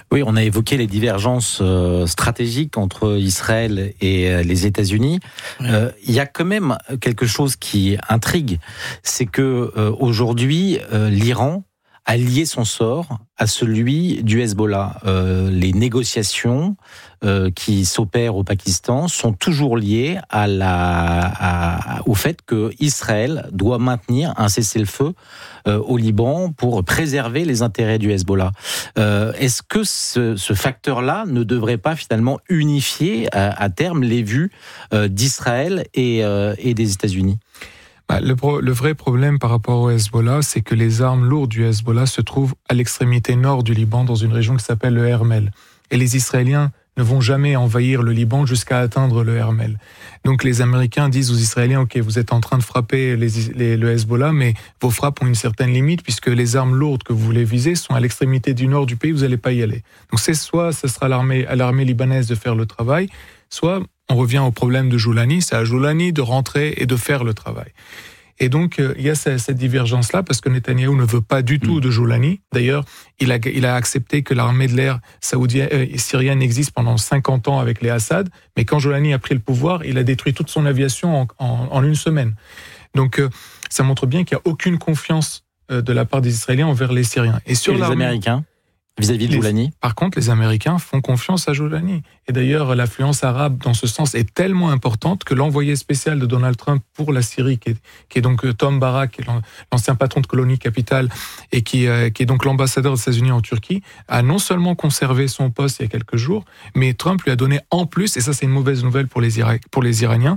Oui, on a évoqué les divergences stratégiques entre Israël et les États-Unis. Il y a quand même quelque chose qui intrigue, c'est que aujourd'hui, l'Iran a lié son sort à celui du Hezbollah. Les négociations qui s'opèrent au Pakistan sont toujours liées au fait que Israël doit maintenir un cessez-le-feu au Liban pour préserver les intérêts du Hezbollah. Est-ce que ce facteur-là ne devrait pas finalement unifier à terme les vues d'Israël et des États-Unis ? Le vrai problème par rapport au Hezbollah, c'est que les armes lourdes du Hezbollah se trouvent à l'extrémité nord du Liban, dans une région qui s'appelle le Hermel. Et les Israéliens ne vont jamais envahir le Liban jusqu'à atteindre le Hermel. Donc les Américains disent aux Israéliens, ok, vous êtes en train de frapper le Hezbollah, mais vos frappes ont une certaine limite, puisque les armes lourdes que vous voulez viser sont à l'extrémité du nord du pays, vous n'allez pas y aller. Donc c'est soit ce sera à l'armée libanaise de faire le travail, soit on revient au problème de Joulani, c'est à Joulani de rentrer et de faire le travail. Et donc, il y a cette divergence-là, parce que Netanyahou ne veut pas du tout de Joulani. D'ailleurs, il a accepté que l'armée de l'air syrienne existe pendant 50 ans avec les Assad, mais quand Joulani a pris le pouvoir, il a détruit toute son aviation en une semaine. Donc, ça montre bien qu'il n'y a aucune confiance de la part des Israéliens envers les Syriens. Et sur les Américains vis-à-vis de Joulani. Par contre, les Américains font confiance à Joulani. Et d'ailleurs, l'affluence arabe dans ce sens est tellement importante que l'envoyé spécial de Donald Trump pour la Syrie, qui est donc Tom Barak, l'ancien patron de colonie capitale, et qui est donc l'ambassadeur des États-Unis en Turquie, a non seulement conservé son poste il y a quelques jours, mais Trump lui a donné en plus, et ça c'est une mauvaise nouvelle pour les Iraniens,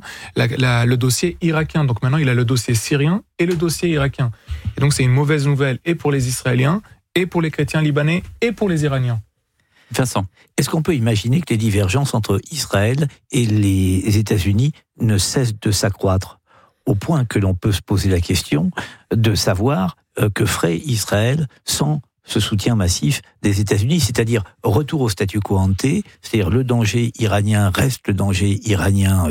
le dossier irakien. Donc maintenant, il a le dossier syrien et le dossier irakien. Et donc c'est une mauvaise nouvelle et pour les Israéliens, et pour les chrétiens libanais, et pour les Iraniens. Vincent, est-ce qu'on peut imaginer que les divergences entre Israël et les États-Unis ne cessent de s'accroître, au point que l'on peut se poser la question de savoir que ferait Israël sans ce soutien massif des États-Unis, c'est-à-dire retour au statu quo ante, c'est-à-dire le danger iranien reste le danger iranien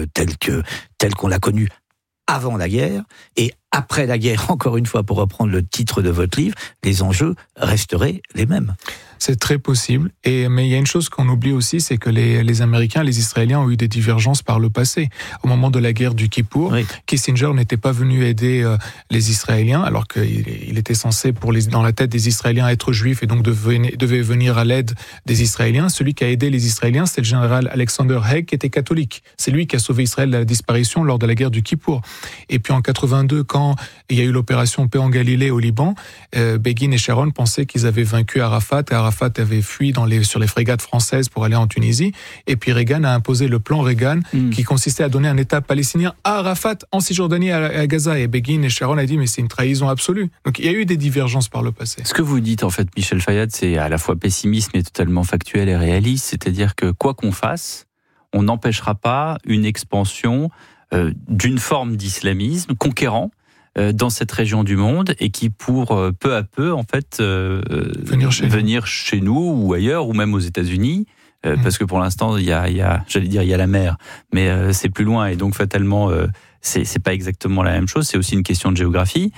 tel qu'on l'a connu avant la guerre, et après la guerre, encore une fois, pour reprendre le titre de votre livre, les enjeux resteraient les mêmes. C'est très possible. Mais il y a une chose qu'on oublie aussi, c'est que les Américains, les Israéliens ont eu des divergences par le passé. Au moment de la guerre du Kippour, oui. Kissinger n'était pas venu aider les Israéliens, alors qu'il était censé, dans la tête des Israéliens, être juif et donc devait venir à l'aide des Israéliens. Celui qui a aidé les Israéliens, c'est le général Alexander Haig, qui était catholique. C'est lui qui a sauvé Israël de la disparition lors de la guerre du Kippour. Et puis en 82, quand il y a eu l'opération Paix en Galilée au Liban, Begin et Sharon pensaient qu'ils avaient vaincu Arafat, et Arafat avait fui sur les frégates françaises pour aller en Tunisie, et puis Reagan a imposé le plan Reagan qui consistait à donner un État palestinien à Arafat en Cisjordanie à Gaza, et Begin et Sharon a dit mais c'est une trahison absolue. Donc il y a eu des divergences par le passé. Ce que vous dites en fait, Michel Fayad, c'est à la fois pessimiste mais totalement factuel et réaliste, c'est-à-dire que quoi qu'on fasse, on n'empêchera pas une expansion d'une forme d'islamisme conquérant dans cette région du monde et qui pour peu à peu en fait venir chez nous ou ailleurs ou même aux États-Unis parce que pour l'instant il y a la mer mais c'est plus loin et donc fatalement c'est pas exactement la même chose, c'est aussi une question de géographie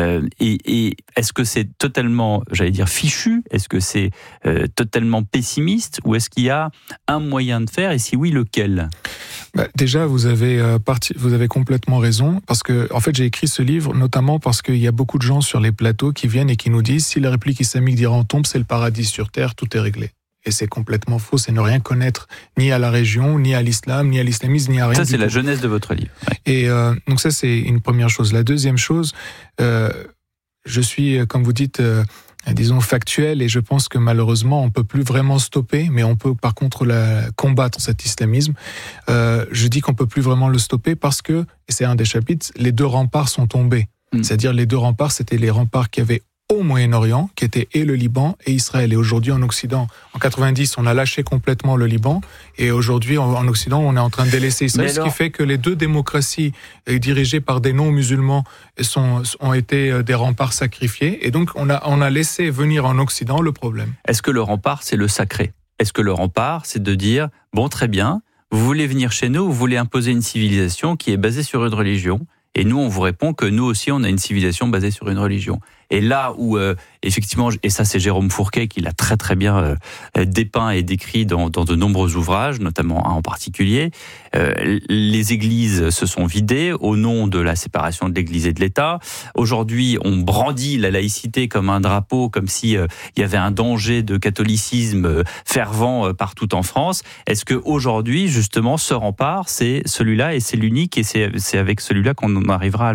et est-ce que c'est totalement fichu, est-ce que c'est totalement pessimiste ou est-ce qu'il y a un moyen de faire et si oui lequel? Déjà, vous avez complètement raison, parce que en fait, j'ai écrit ce livre notamment parce qu'il y a beaucoup de gens sur les plateaux qui viennent et qui nous disent si la République islamique d'Iran tombe, c'est le paradis sur terre, tout est réglé. Et c'est complètement faux, c'est ne rien connaître ni à la région, ni à l'islam, ni à l'islamisme, ni à rien. Ça, c'est la jeunesse de votre livre. Ouais. Et donc ça, c'est une première chose. La deuxième chose, je suis, comme vous dites, disons factuel, et je pense que malheureusement on peut plus vraiment stopper, mais on peut par contre combattre cet islamisme. Je dis qu'on peut plus vraiment le stopper parce que, et c'est un des chapitres, les deux remparts sont tombés. C'est-à-dire les deux remparts, c'était les remparts qu'il y avait au Moyen-Orient, qui étaient et le Liban et Israël. Et aujourd'hui en Occident, en 90, on a lâché complètement le Liban, et aujourd'hui en Occident, on est en train de délaisser Israël, ce qui fait que les deux démocraties dirigées par des non-musulmans ont été des remparts sacrifiés, et donc on a laissé venir en Occident le problème. Est-ce que le rempart, c'est le sacré? Est-ce que le rempart, c'est de dire, bon, très bien, vous voulez venir chez nous, vous voulez imposer une civilisation qui est basée sur une religion, et nous, on vous répond que nous aussi, on a une civilisation basée sur une religion. Et là où, effectivement, et ça c'est Jérôme Fourquet qui l'a très très bien dépeint et décrit dans de nombreux ouvrages, notamment un en particulier, les églises se sont vidées au nom de la séparation de l'Église et de l'État. Aujourd'hui, on brandit la laïcité comme un drapeau, comme si il y avait un danger de catholicisme fervent partout en France. Est-ce que aujourd'hui, justement, ce rempart, c'est celui-là et c'est l'unique et c'est avec celui-là qu'on arrivera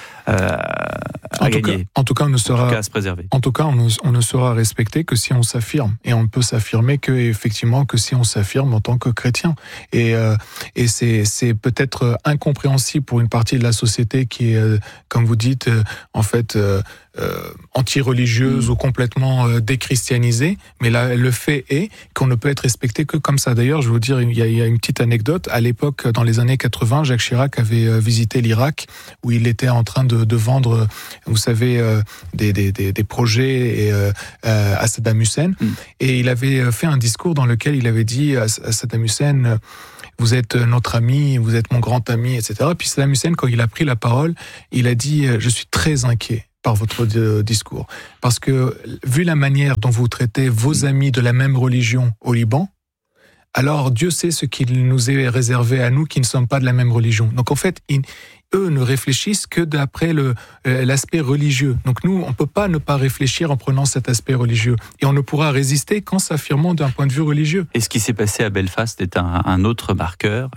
à gagner. En tout cas, à se préserver. En tout cas, on ne sera respecté que si on s'affirme. Et on ne peut s'affirmer que si on s'affirme en tant que chrétien. Et c'est peut-être incompréhensible pour une partie de la société qui est, comme vous dites, en fait, anti-religieuse ou complètement déchristianisée. Mais là, le fait est qu'on ne peut être respecté que comme ça. D'ailleurs, je vais vous dire, il y a une petite anecdote. À l'époque, dans les années 80, Jacques Chirac avait visité l'Irak, où il était en train de vendre, vous savez, des projets à Saddam Hussein. Et il avait fait un discours dans lequel il avait dit à Saddam Hussein, vous êtes notre ami, vous êtes mon grand ami, etc. Puis Saddam Hussein, quand il a pris la parole, il a dit, je suis très inquiet par votre discours. Parce que, vu la manière dont vous traitez vos amis de la même religion au Liban, alors Dieu sait ce qu'il nous est réservé à nous qui ne sommes pas de la même religion. Donc en fait, eux ne réfléchissent que d'après l'aspect religieux. Donc nous, on ne peut pas ne pas réfléchir en prenant cet aspect religieux. Et on ne pourra résister qu'en s'affirmant d'un point de vue religieux. Et ce qui s'est passé à Belfast est un autre marqueur.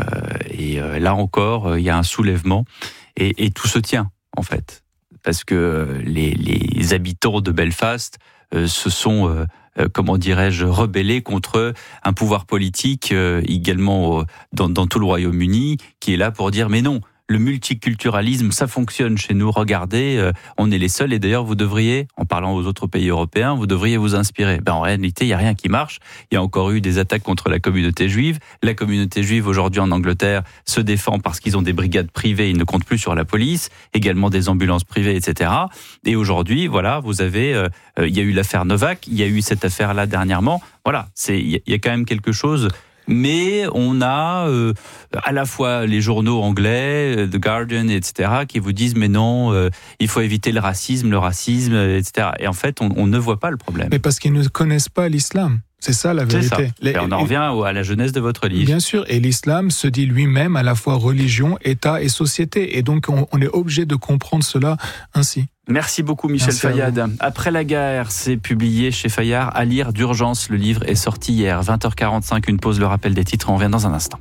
Et là encore, il y a un soulèvement. Et tout se tient, en fait. Parce que les habitants de Belfast se sont... comment dirais-je, rebellés contre un pouvoir politique également dans tout le Royaume-Uni qui est là pour dire mais non, le multiculturalisme, ça fonctionne chez nous, regardez, on est les seuls et d'ailleurs vous devriez, en parlant aux autres pays européens, vous devriez vous inspirer. En réalité, il n'y a rien qui marche. Il y a encore eu des attaques contre la communauté juive. La communauté juive aujourd'hui en Angleterre se défend parce qu'ils ont des brigades privées, ils ne comptent plus sur la police, également des ambulances privées, etc. Et aujourd'hui, voilà, vous avez, il y a eu l'affaire Novak, il y a eu cette affaire-là dernièrement. Voilà, il y a quand même quelque chose. Mais on a à la fois les journaux anglais, The Guardian, etc., qui vous disent mais non, il faut éviter le racisme, etc. Et en fait, on ne voit pas le problème. Mais parce qu'ils ne connaissent pas l'islam. C'est ça la vérité. C'est ça. Et on en revient à la jeunesse de votre livre. Bien sûr, et l'islam se dit lui-même à la fois religion, État et société. Et donc on est obligé de comprendre cela ainsi. Merci beaucoup Michel Fayad. Après la guerre, c'est publié chez Fayard, à lire d'urgence. Le livre est sorti hier, 20h45, une pause, le rappel des titres, on revient dans un instant.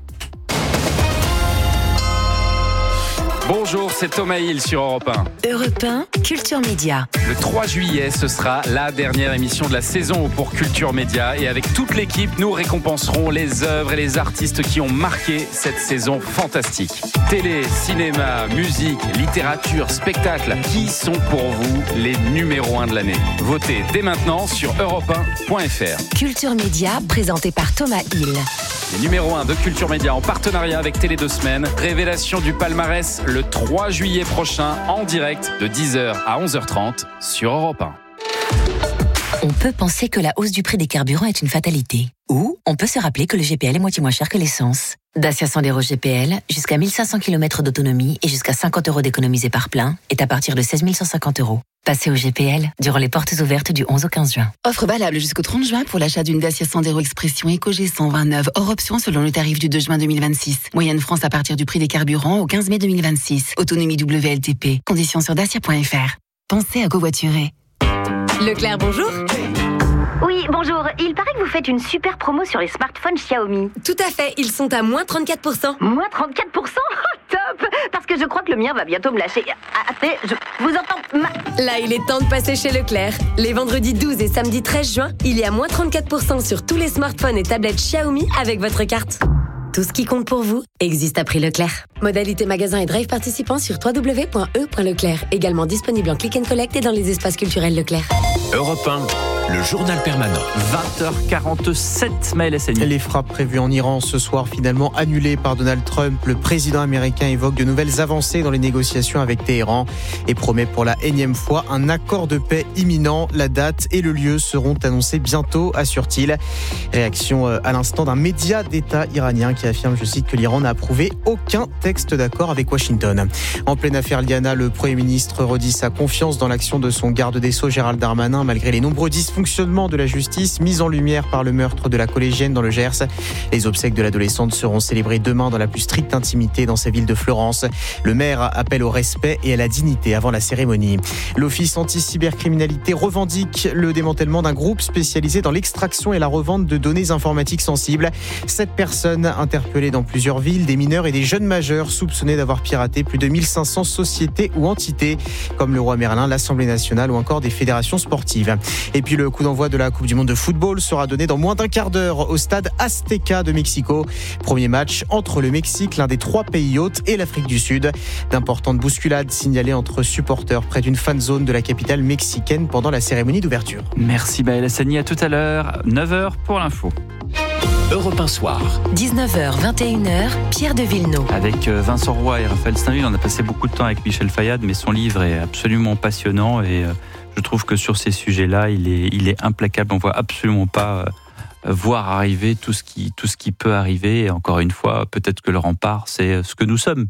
Bonjour, c'est Thomas Hill sur Europe 1. Europe 1, Culture Média. Le 3 juillet, ce sera la dernière émission de la saison pour Culture Média. Et avec toute l'équipe, nous récompenserons les œuvres et les artistes qui ont marqué cette saison fantastique. Télé, cinéma, musique, littérature, spectacle. Qui sont pour vous les numéros 1 de l'année? Votez dès maintenant sur europe1.fr. Culture Média, présenté par Thomas Hill. Les numéros 1 de Culture Média en partenariat avec Télé 2 Semaines. Révélation du palmarès le 3 juillet prochain en direct de 10h à 11h30 sur Europe 1. On peut penser que la hausse du prix des carburants est une fatalité. Ou on peut se rappeler que le GPL est moitié moins cher que l'essence. Dacia Sandero GPL, jusqu'à 1500 km d'autonomie et jusqu'à 50 € d'économisés par plein, est à partir de 16 150 €. Passez au GPL durant les portes ouvertes du 11 au 15 juin. Offre valable jusqu'au 30 juin pour l'achat d'une Dacia Sandero Expression EcoG 129, hors option selon le tarif du 2 juin 2026. Moyenne France à partir du prix des carburants au 15 mai 2026. Autonomie WLTP. Conditions sur dacia.fr. Pensez à covoiturer. Leclerc, bonjour. Oui, bonjour. Il paraît que vous faites une super promo sur les smartphones Xiaomi. Tout à fait, ils sont à moins 34%. Moins 34%? Top! Parce que je crois que le mien va bientôt me lâcher. Attendez, je vous entends. Là, il est temps de passer chez Leclerc. Les vendredis 12 et samedi 13 juin, il y a moins 34% sur tous les smartphones et tablettes Xiaomi avec votre carte. Tout ce qui compte pour vous existe à prix Leclerc. Modalité magasin et drive participants sur www.e.leclerc. Également disponible en click and collect et dans les espaces culturels Leclerc. Europe 1. le journal permanent. 20h47, Maël Hassani. Les frappes prévues en Iran ce soir finalement annulées par Donald Trump. Le président américain évoque de nouvelles avancées dans les négociations avec Téhéran et promet pour la énième fois un accord de paix imminent. La date et le lieu seront annoncés bientôt, assure-t-il. Réaction à l'instant d'un média d'État iranien qui affirme, je cite, que l'Iran n'a approuvé aucun texte d'accord avec Washington. En pleine affaire Liana, le Premier ministre redit sa confiance dans l'action de son garde des Sceaux Gérald Darmanin malgré les nombreux dysfonctionnements de la justice mis en lumière par le meurtre de la collégienne dans le Gers. Les obsèques de l'adolescente seront célébrées demain dans la plus stricte intimité dans sa ville de Florence. Le maire appelle au respect et à la dignité avant la cérémonie. L'Office anti-cybercriminalité revendique le démantèlement d'un groupe spécialisé dans l'extraction et la revente de données informatiques sensibles. 7 personnes interpellées dans plusieurs villes, des mineurs et des jeunes majeurs soupçonnés d'avoir piraté plus de 1500 sociétés ou entités comme le Roi Merlin, l'Assemblée nationale ou encore des fédérations sportives. Et puis le coup d'envoi de la Coupe du monde de football sera donné dans moins d'un quart d'heure au stade Azteca de Mexico. Premier match entre le Mexique, l'un des 3 pays hôtes, et l'Afrique du Sud. D'importantes bousculades signalées entre supporters près d'une fan zone de la capitale mexicaine pendant la cérémonie d'ouverture. Merci Maël Hassani, à tout à l'heure, 9h pour l'info. Europe 1 Soir. 19h, 21h, Pierre de Villeneuve. Avec Vincent Roy et Raphaël Steinville, on a passé beaucoup de temps avec Michel Fayad, mais son livre est absolument passionnant et je trouve que sur ces sujets-là, il est implacable. On ne voit absolument pas voir arriver tout ce qui peut arriver. Et encore une fois, peut-être que le rempart, c'est ce que nous sommes.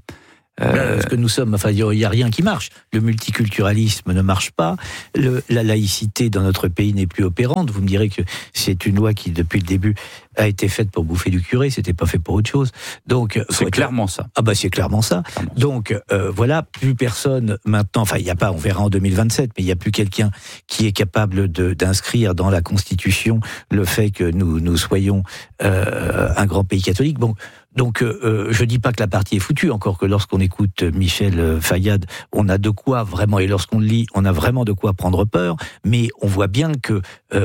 Ce que nous sommes, enfin, il n'y a rien qui marche. Le multiculturalisme ne marche pas. La laïcité dans notre pays n'est plus opérante. Vous me direz que c'est une loi qui, depuis le début, a été faite pour bouffer du curé. C'était pas fait pour autre chose. Donc, c'est clairement ça. Ah bah, c'est clairement ça. Donc, voilà, plus personne maintenant, enfin, il n'y a pas, on verra en 2027, mais il n'y a plus quelqu'un qui est capable d'inscrire dans la Constitution le fait que nous soyons un grand pays catholique. Bon. Donc, je dis pas que la partie est foutue, encore que lorsqu'on écoute Michel Fayad, on a de quoi vraiment, et lorsqu'on le lit, on a vraiment de quoi prendre peur, mais on voit bien que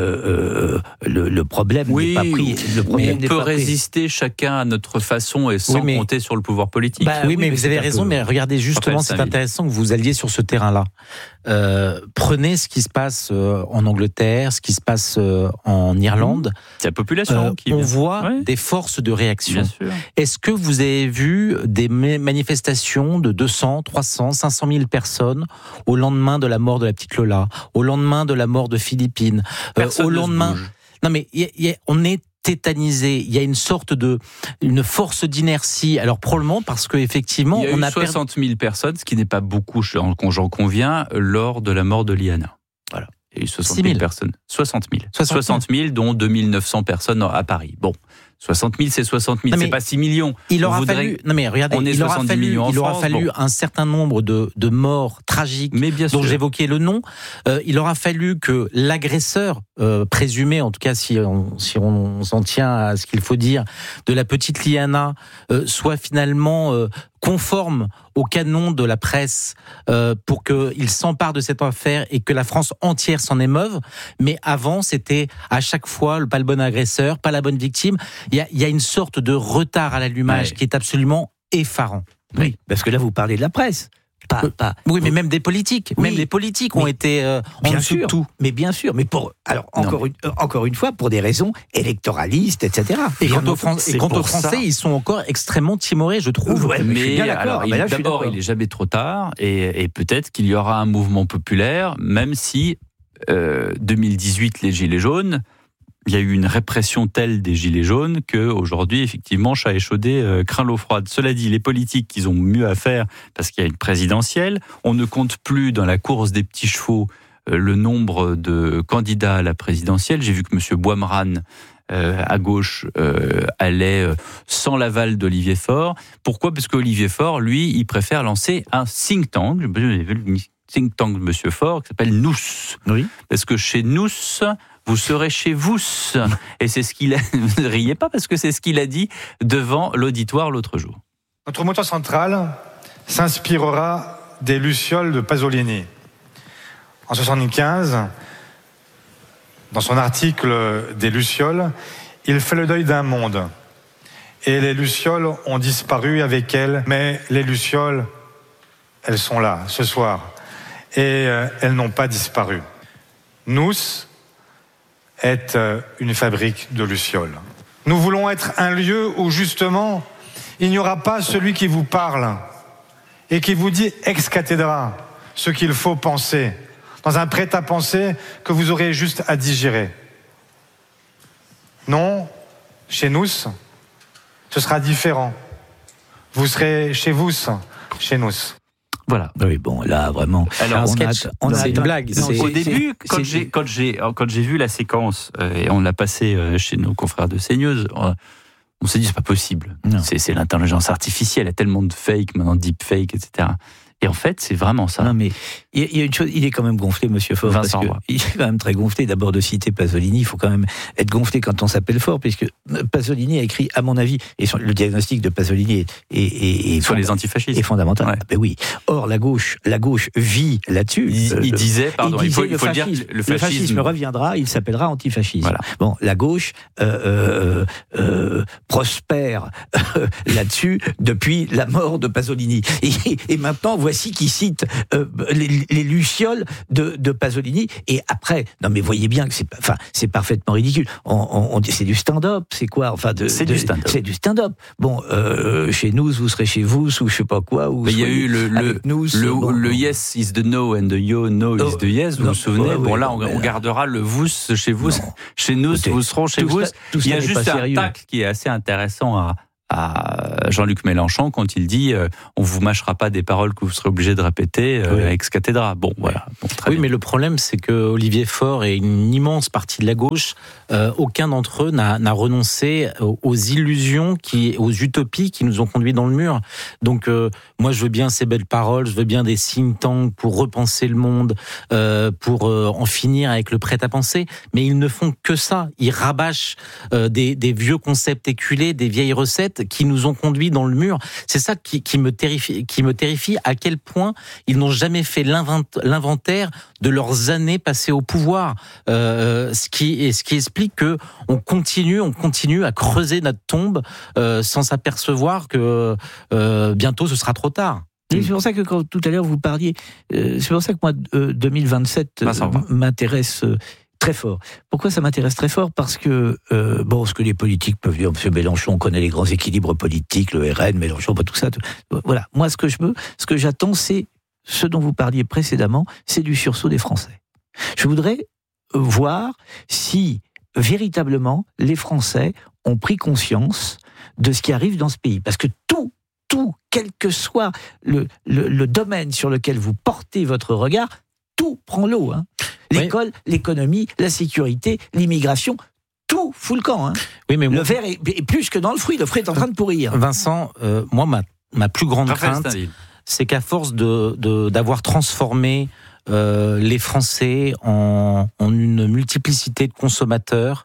le problème n'est pas pris. On peut résister chacun à notre façon et sans compter sur le pouvoir politique. Oui, mais vous avez raison, mais regardez, justement, c'est intéressant que vous alliez sur ce terrain-là. Prenez ce qui se passe en Angleterre, ce qui se passe en Irlande. C'est la population qui... On voit des forces de réaction. Est-ce que vous avez vu des manifestations de 200, 300, 500 000 personnes au lendemain de la mort de la petite Lola, au lendemain de la mort de Philippine, au lendemain... Non mais on est tétanisé, il y a une sorte une force d'inertie. Alors probablement parce que effectivement, on a 60 000 personnes, ce qui n'est pas beaucoup, j'en conviens, lors de la mort de Liana. Voilà. Il y a eu 60 000 personnes. 60 000. 60 000, dont 2 900 personnes à Paris. Bon. 60 000, c'est 60 000, c'est pas 6 millions. Il aura fallu, non mais regardez, on est 70 millions en France. Il aura fallu un certain nombre de morts tragiques dont j'évoquais le nom. Il aura fallu que l'agresseur présumé, en tout cas si on s'en tient à ce qu'il faut dire, de la petite Liana, soit finalement conforme au canon de la presse pour qu'il s'empare de cette affaire et que la France entière s'en émeuve. Mais avant, c'était à chaque fois pas le bon agresseur, pas la bonne victime. Il y a une sorte de retard à l'allumage qui est absolument effarant. Oui, parce que là, vous parlez de la presse. Oui, mais même des politiques. Même les politiques ont été en dessous de tout. Mais bien sûr. Mais encore une fois, pour des raisons électoralistes, etc. Et quant aux Français, ils sont encore extrêmement timorés, je trouve. Ouais, mais alors, d'abord, il est jamais trop tard, et peut-être qu'il y aura un mouvement populaire, même si 2018, les Gilets jaunes. Il y a eu une répression telle des Gilets jaunes qu'aujourd'hui, effectivement, chat échaudé craint l'eau froide. Cela dit, les politiques, ils ont mieux à faire parce qu'il y a une présidentielle. On ne compte plus dans la course des petits chevaux le nombre de candidats à la présidentielle. J'ai vu que M. Boismran, à gauche, allait sans l'aval d'Olivier Faure. Pourquoi ? Parce qu'Olivier Faure, lui, il préfère lancer un think tank. Think tank de M. Faure qui s'appelle Nous. Oui. Parce que chez Nous, vous serez chez vous. Et c'est ce qu'il a... Ne riez pas parce que c'est ce qu'il a dit devant l'auditoire l'autre jour. Notre moteur central s'inspirera des Lucioles de Pasolini. En 1975, dans son article des Lucioles, il fait le deuil d'un monde. Et les Lucioles ont disparu avec elles, mais les Lucioles, elles sont là, ce soir. Et elles n'ont pas disparu. Nous, est une fabrique de lucioles. Nous voulons être un lieu où justement il n'y aura pas celui qui vous parle et qui vous dit ex cathedra ce qu'il faut penser, dans un prêt-à-penser que vous aurez juste à digérer. Non, chez nous, ce sera différent. Vous serez chez vous, chez nous. Voilà. Oui, bon, là, vraiment. Alors, c'est une blague. Au début, quand j'ai vu la séquence, et on l'a passé chez nos confrères de CNews, on s'est dit, c'est pas possible. C'est l'intelligence artificielle. Il y a tellement de fake, maintenant deep fake, etc. Et en fait, c'est vraiment ça. Non, mais il y a une chose, il est quand même gonflé, Monsieur Faure. Vincent, il est quand même très gonflé. D'abord de citer Pasolini, il faut quand même être gonflé quand on s'appelle Faure, puisque Pasolini a écrit, à mon avis, et le diagnostic de Pasolini est sur les antifascistes est fondamental. Ouais. Ah ben oui. Or, la gauche vit là-dessus. Il disait, pardon, il faut le dire, le fascisme reviendra, il s'appellera antifascisme. Voilà. Bon, la gauche prospère là-dessus depuis la mort de Pasolini. Et maintenant, voici qui cite les lucioles de Pasolini. Et après, non mais voyez bien que c'est parfaitement ridicule. C'est du stand-up, c'est quoi? C'est du stand-up. Bon, chez nous, vous serez chez vous, ou je sais pas quoi. Il y a eu le yes is the no and the no is the yes. Vous vous souvenez? Bon là, on gardera le vous chez vous, chez nous, vous serons chez vous. Il y a juste un tacle qui est assez intéressant à Jean-Luc Mélenchon quand il dit on vous mâchera pas des paroles que vous serez obligé de répéter ex cathedra. Bon, voilà. Bon, oui, bien. Mais le problème, c'est que Olivier Faure et une immense partie de la gauche, aucun d'entre eux n'a renoncé aux illusions, aux utopies qui nous ont conduits dans le mur. Donc, moi, je veux bien ces belles paroles, je veux bien des think tanks pour repenser le monde, pour en finir avec le prêt-à-penser, mais ils ne font que ça. Ils rabâchent des vieux concepts éculés, des vieilles recettes qui nous ont conduits dans le mur. C'est ça qui me terrifie, à quel point ils n'ont jamais fait l'inventaire de leurs années passées au pouvoir. Ce qui explique que on continue à creuser notre tombe sans s'apercevoir que bientôt ce sera trop tard. C'est pour ça que quand tout à l'heure vous parliez, c'est pour ça que moi 2027 m'intéresse très fort. Pourquoi ça m'intéresse très fort? Parce que, ce que les politiques peuvent dire, M. Mélenchon connaît les grands équilibres politiques, le RN, Mélenchon, tout ça. Voilà. Moi, ce que j'attends, c'est ce dont vous parliez précédemment, c'est du sursaut des Français. Je voudrais voir si, véritablement, les Français ont pris conscience de ce qui arrive dans ce pays. Parce que tout, quel que soit le domaine sur lequel vous portez votre regard, tout prend l'eau, hein. L'école, l'économie, la sécurité, l'immigration, tout fout le camp. Hein. Oui, mais le verre est plus que dans le fruit est en train de pourrir. Vincent, moi, ma plus grande crainte, c'est qu'à force d'avoir transformé les Français en une multiplicité de consommateurs,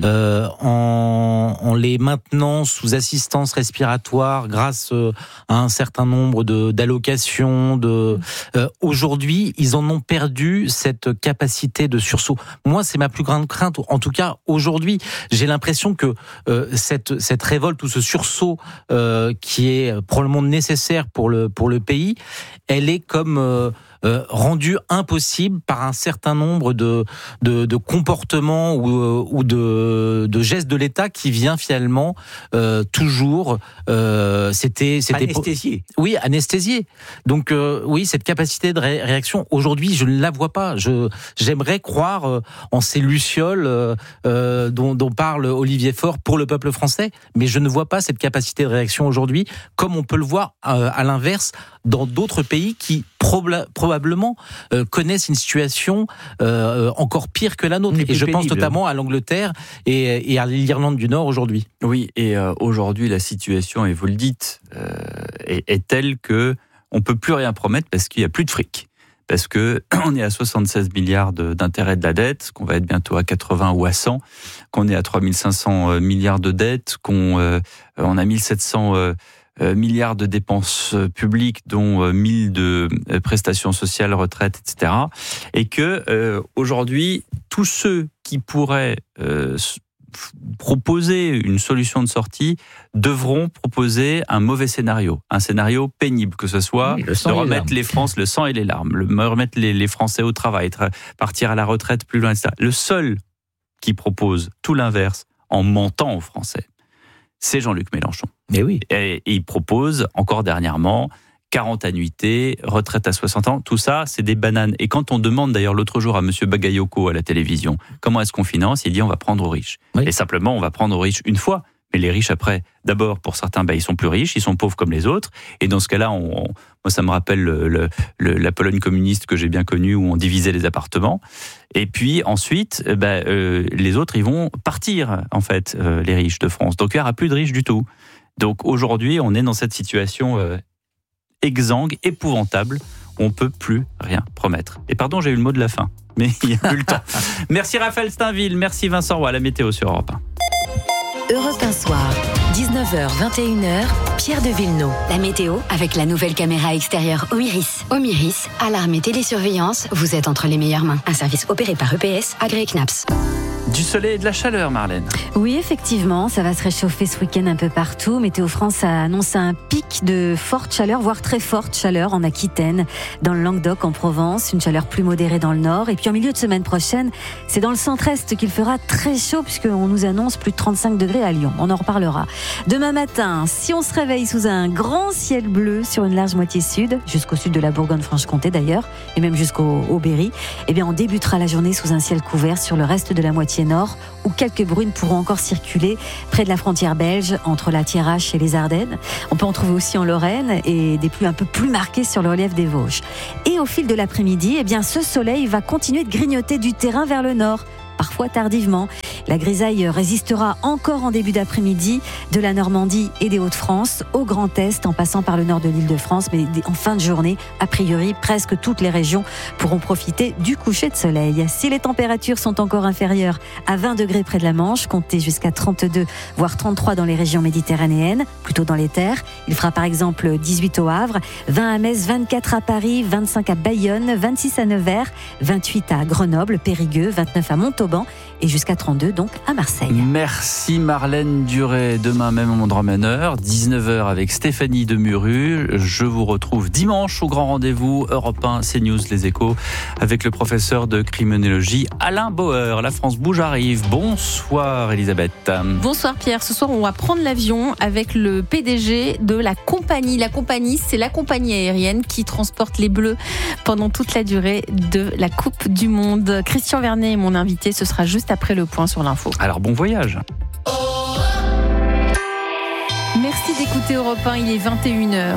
en les maintenant sous assistance respiratoire grâce à un certain nombre d'allocations. Aujourd'hui, ils en ont perdu cette capacité de sursaut. Moi, c'est ma plus grande crainte. En tout cas, aujourd'hui, j'ai l'impression que cette révolte ou ce sursaut qui est probablement nécessaire pour le pays, elle est comme rendu impossible par un certain nombre de comportements ou de gestes de l'État qui vient finalement toujours c'était anesthésié. Oui, anesthésié. Donc oui, cette capacité de réaction aujourd'hui, je ne la vois pas. J'aimerais croire en ces lucioles dont parle Olivier Faure pour le peuple français, mais je ne vois pas cette capacité de réaction aujourd'hui, comme on peut le voir à l'inverse dans d'autres pays qui probablement connaissent une situation encore pire que la nôtre. Et je pense notamment à l'Angleterre et à l'Irlande du Nord aujourd'hui. Oui, et aujourd'hui la situation, et vous le dites, est telle que on peut plus rien promettre parce qu'il y a plus de fric. Parce que on est à 76 milliards d'intérêts de la dette, qu'on va être bientôt à 80 ou à 100, qu'on est à 3500 milliards de dettes, qu'on a 1700 milliards de dépenses publiques, dont 1000 de prestations sociales, retraites, etc. Et que aujourd'hui, tous ceux qui pourraient proposer une solution de sortie devront proposer un mauvais scénario, un scénario pénible, que ce soit de remettre le sang et les larmes, remettre les Français au travail, partir à la retraite plus loin, etc. Le seul qui propose tout l'inverse en mentant aux Français, c'est Jean-Luc Mélenchon. Mais oui. Et il propose, encore dernièrement, 40 annuités, retraite à 60 ans, tout ça, c'est des bananes. Et quand on demande d'ailleurs l'autre jour à M. Bagayoko à la télévision, comment est-ce qu'on finance, il dit on va prendre aux riches. Oui. Et simplement, on va prendre aux riches une fois. Mais les riches, après, d'abord, pour certains, ils sont plus riches, ils sont pauvres comme les autres. Et dans ce cas-là, moi, ça me rappelle la Pologne communiste que j'ai bien connue, où on divisait les appartements. Et puis ensuite, les autres, ils vont partir, en fait, les riches de France. Donc, il n'y aura plus de riches du tout. Donc, aujourd'hui, on est dans cette situation exsangue, épouvantable, où on ne peut plus rien promettre. Et pardon, j'ai eu le mot de la fin, mais il n'y a plus le temps. Merci Raphaël Steinville, merci Vincent Roy, à la météo sur Europe 1. Europe 1 Soir, 19h, 21h, Pierre de Villeneuve. La météo avec la nouvelle caméra extérieure Omiris. Omiris, alarme et télésurveillance, vous êtes entre les meilleures mains. Un service opéré par EPS, agréé CNAPS. Du soleil et de la chaleur, Marlène. Oui, effectivement, ça va se réchauffer ce week-end un peu partout. Météo France a annoncé un pic de forte chaleur, voire très forte chaleur en Aquitaine, dans le Languedoc, en Provence, une chaleur plus modérée dans le nord. Et puis en milieu de semaine prochaine, c'est dans le centre-est qu'il fera très chaud, puisqu'on nous annonce plus de 35 degrés à Lyon. On en reparlera. Demain matin, si on se réveille sous un grand ciel bleu sur une large moitié sud, jusqu'au sud de la Bourgogne-Franche-Comté d'ailleurs, et même jusqu'au Berry, eh bien on débutera la journée sous un ciel couvert sur le reste de la moitié nord, où quelques bruines pourront encore circuler près de la frontière belge, entre la Thiérache et les Ardennes. On peut en trouver aussi en Lorraine et des pluies un peu plus marquées sur le relief des Vosges. Et au fil de l'après-midi, eh bien, ce soleil va continuer de grignoter du terrain vers le nord, parfois tardivement. La grisaille résistera encore en début d'après-midi de la Normandie et des Hauts-de-France au Grand Est, en passant par le nord de l'Île-de-France. Mais en fin de journée, a priori, presque toutes les régions pourront profiter du coucher de soleil. Si les températures sont encore inférieures à 20 degrés près de la Manche, comptez jusqu'à 32, voire 33 dans les régions méditerranéennes, plutôt dans les terres. Il fera par exemple 18 au Havre, 20 à Metz, 24 à Paris, 25 à Bayonne, 26 à Nevers, 28 à Grenoble, Périgueux, 29 à Montauban et jusqu'à 32 donc à Marseille. Merci Marlène Duré. Demain même au endroit même heure, 19h avec Stéphanie Demuru. Je vous retrouve dimanche au grand rendez-vous Europe 1, CNews, Les Échos, avec le professeur de criminologie Alain Bauer. La France bouge arrive. Bonsoir Elisabeth. Bonsoir Pierre. Ce soir, on va prendre l'avion avec le PDG de la compagnie. La compagnie, c'est la compagnie aérienne qui transporte les Bleus pendant toute la durée de la Coupe du Monde. Christian Vernet est mon invité. Ce sera juste après le point sur l'info. Alors bon voyage. Merci d'écouter Europe 1, il est 21h.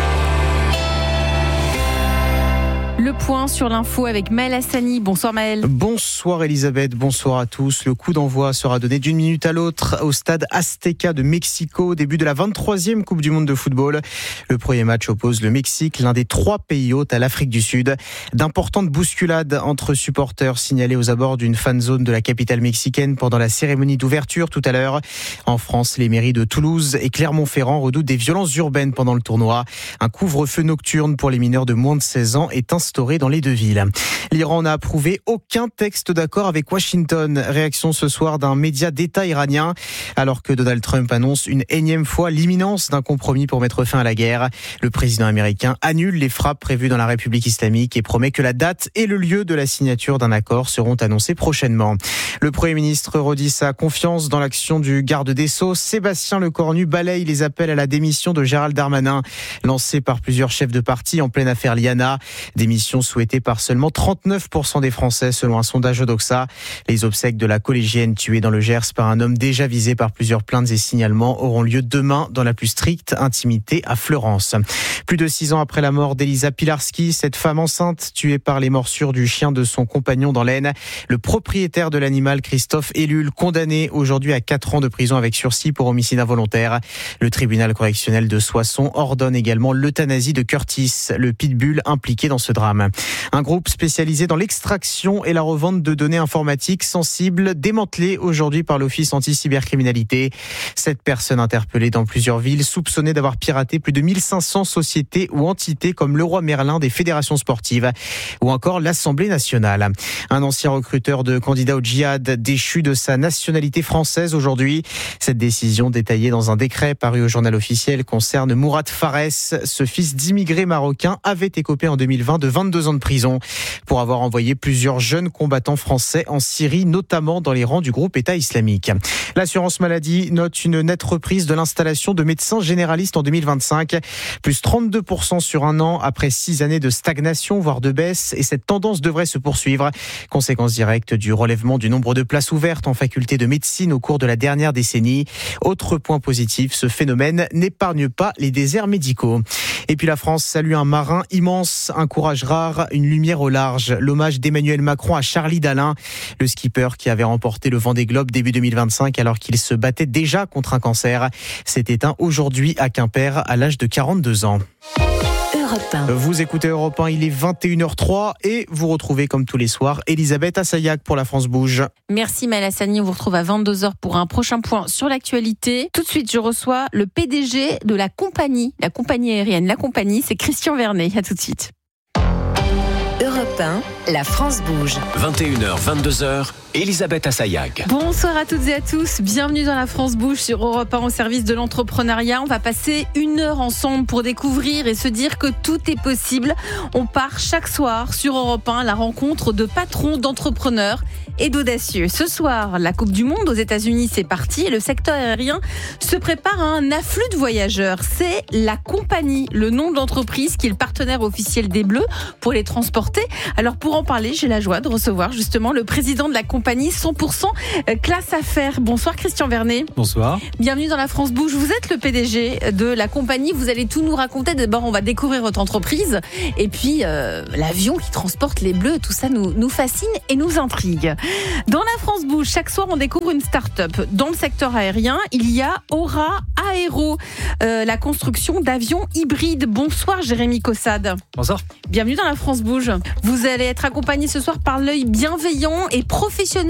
Le point sur l'info avec Maël Hassani. Bonsoir Maël. Bonsoir Elisabeth, bonsoir à tous. Le coup d'envoi sera donné d'une minute à l'autre au stade Azteca de Mexico, début de la 23e Coupe du Monde de football. Le premier match oppose le Mexique, l'un des 3 pays hôtes, à l'Afrique du Sud. D'importantes bousculades entre supporters signalées aux abords d'une fan zone de la capitale mexicaine pendant la cérémonie d'ouverture tout à l'heure. En France, les mairies de Toulouse et Clermont-Ferrand redoutent des violences urbaines pendant le tournoi. Un couvre-feu nocturne pour les mineurs de moins de 16 ans est instauré dans les deux villes. L'Iran n'a approuvé aucun texte d'accord avec Washington. Réaction ce soir d'un média d'État iranien, alors que Donald Trump annonce une énième fois l'imminence d'un compromis pour mettre fin à la guerre. Le président américain annule les frappes prévues dans la République islamique et promet que la date et le lieu de la signature d'un accord seront annoncés prochainement. Le Premier ministre redit sa confiance dans l'action du garde des Sceaux. Sébastien Lecornu balaye les appels à la démission de Gérald Darmanin, lancés par plusieurs chefs de parti en pleine affaire Liana. Démission souhaitée par seulement 39% des Français selon un sondage Odoxa. Les obsèques de la collégienne tuée dans le Gers par un homme déjà visé par plusieurs plaintes et signalements auront lieu demain dans la plus stricte intimité à Fleurance. Plus de 6 ans après la mort d'Elisa Pilarski, cette femme enceinte tuée par les morsures du chien de son compagnon dans l'Aisne, le propriétaire de l'animal Christophe Ellul, condamné aujourd'hui à 4 ans de prison avec sursis pour homicide involontaire. Le tribunal correctionnel de Soissons ordonne également l'euthanasie de Curtis, le pitbull impliqué dans ce drame. Un groupe spécialisé dans l'extraction et la revente de données informatiques sensibles démantelé aujourd'hui par l'Office anti-cybercriminalité. 7 personnes interpellées dans plusieurs villes soupçonnées d'avoir piraté plus de 1500 sociétés ou entités comme Leroy Merlin des fédérations sportives ou encore l'Assemblée nationale. Un ancien recruteur de candidats au djihad déchu de sa nationalité française aujourd'hui. Cette décision détaillée dans un décret paru au journal officiel concerne Mourad Fares. Ce fils d'immigrés marocains avait écopé en 2020 de 20 22 ans de prison pour avoir envoyé plusieurs jeunes combattants français en Syrie, notamment dans les rangs du groupe État islamique. L'assurance maladie note une nette reprise de l'installation de médecins généralistes en 2025, plus 32% sur un an après 6 années de stagnation, voire de baisse, et cette tendance devrait se poursuivre. Conséquence directe du relèvement du nombre de places ouvertes en faculté de médecine au cours de la dernière décennie. Autre point positif, ce phénomène n'épargne pas les déserts médicaux. Et puis la France salue un marin immense, un courage rare, une lumière au large. L'hommage d'Emmanuel Macron à Charlie Dalin, le skipper qui avait remporté le Vendée Globe début 2025 alors qu'il se battait déjà contre un cancer, s'est éteint aujourd'hui à Quimper à l'âge de 42 ans. Vous écoutez Europe 1, il est 21h03 et vous retrouvez comme tous les soirs Elisabeth Assayag pour La France Bouge. Merci Malassani, on vous retrouve à 22h pour un prochain point sur l'actualité. Tout de suite, je reçois le PDG de la compagnie aérienne. La compagnie, c'est Christian Vernet. À tout de suite. Europe 1, La France bouge. 21h, 22h, Elisabeth Assayag. Bonsoir à toutes et à tous, bienvenue dans La France bouge sur Europe 1 au service de l'entrepreneuriat. On va passer 1 heure ensemble pour découvrir et se dire que tout est possible. On part chaque soir sur Europe 1 à la rencontre de patrons, d'entrepreneurs et d'audacieux. Ce soir, la Coupe du Monde aux États-Unis, c'est parti et le secteur aérien se prépare à un afflux de voyageurs. C'est la compagnie, le nom de l'entreprise qui est le partenaire officiel des Bleus pour les transporter. Alors pour en parler, j'ai la joie de recevoir justement le président de la compagnie 100% Classe Affaires. Bonsoir Christian Vernet. Bonsoir. Bienvenue dans La France Bouge. Vous êtes le PDG de la compagnie. Vous allez tout nous raconter. D'abord, on va découvrir votre entreprise. Et puis, l'avion qui transporte les Bleus, tout ça nous fascine et nous intrigue. Dans La France Bouge, chaque soir, on découvre une start-up. Dans le secteur aérien, il y a Aura Aéro, la construction d'avions hybrides. Bonsoir Jérémy Caussade. Bonsoir. Bienvenue dans La France Bouge. Vous allez être accompagné ce soir par l'œil bienveillant et professionnel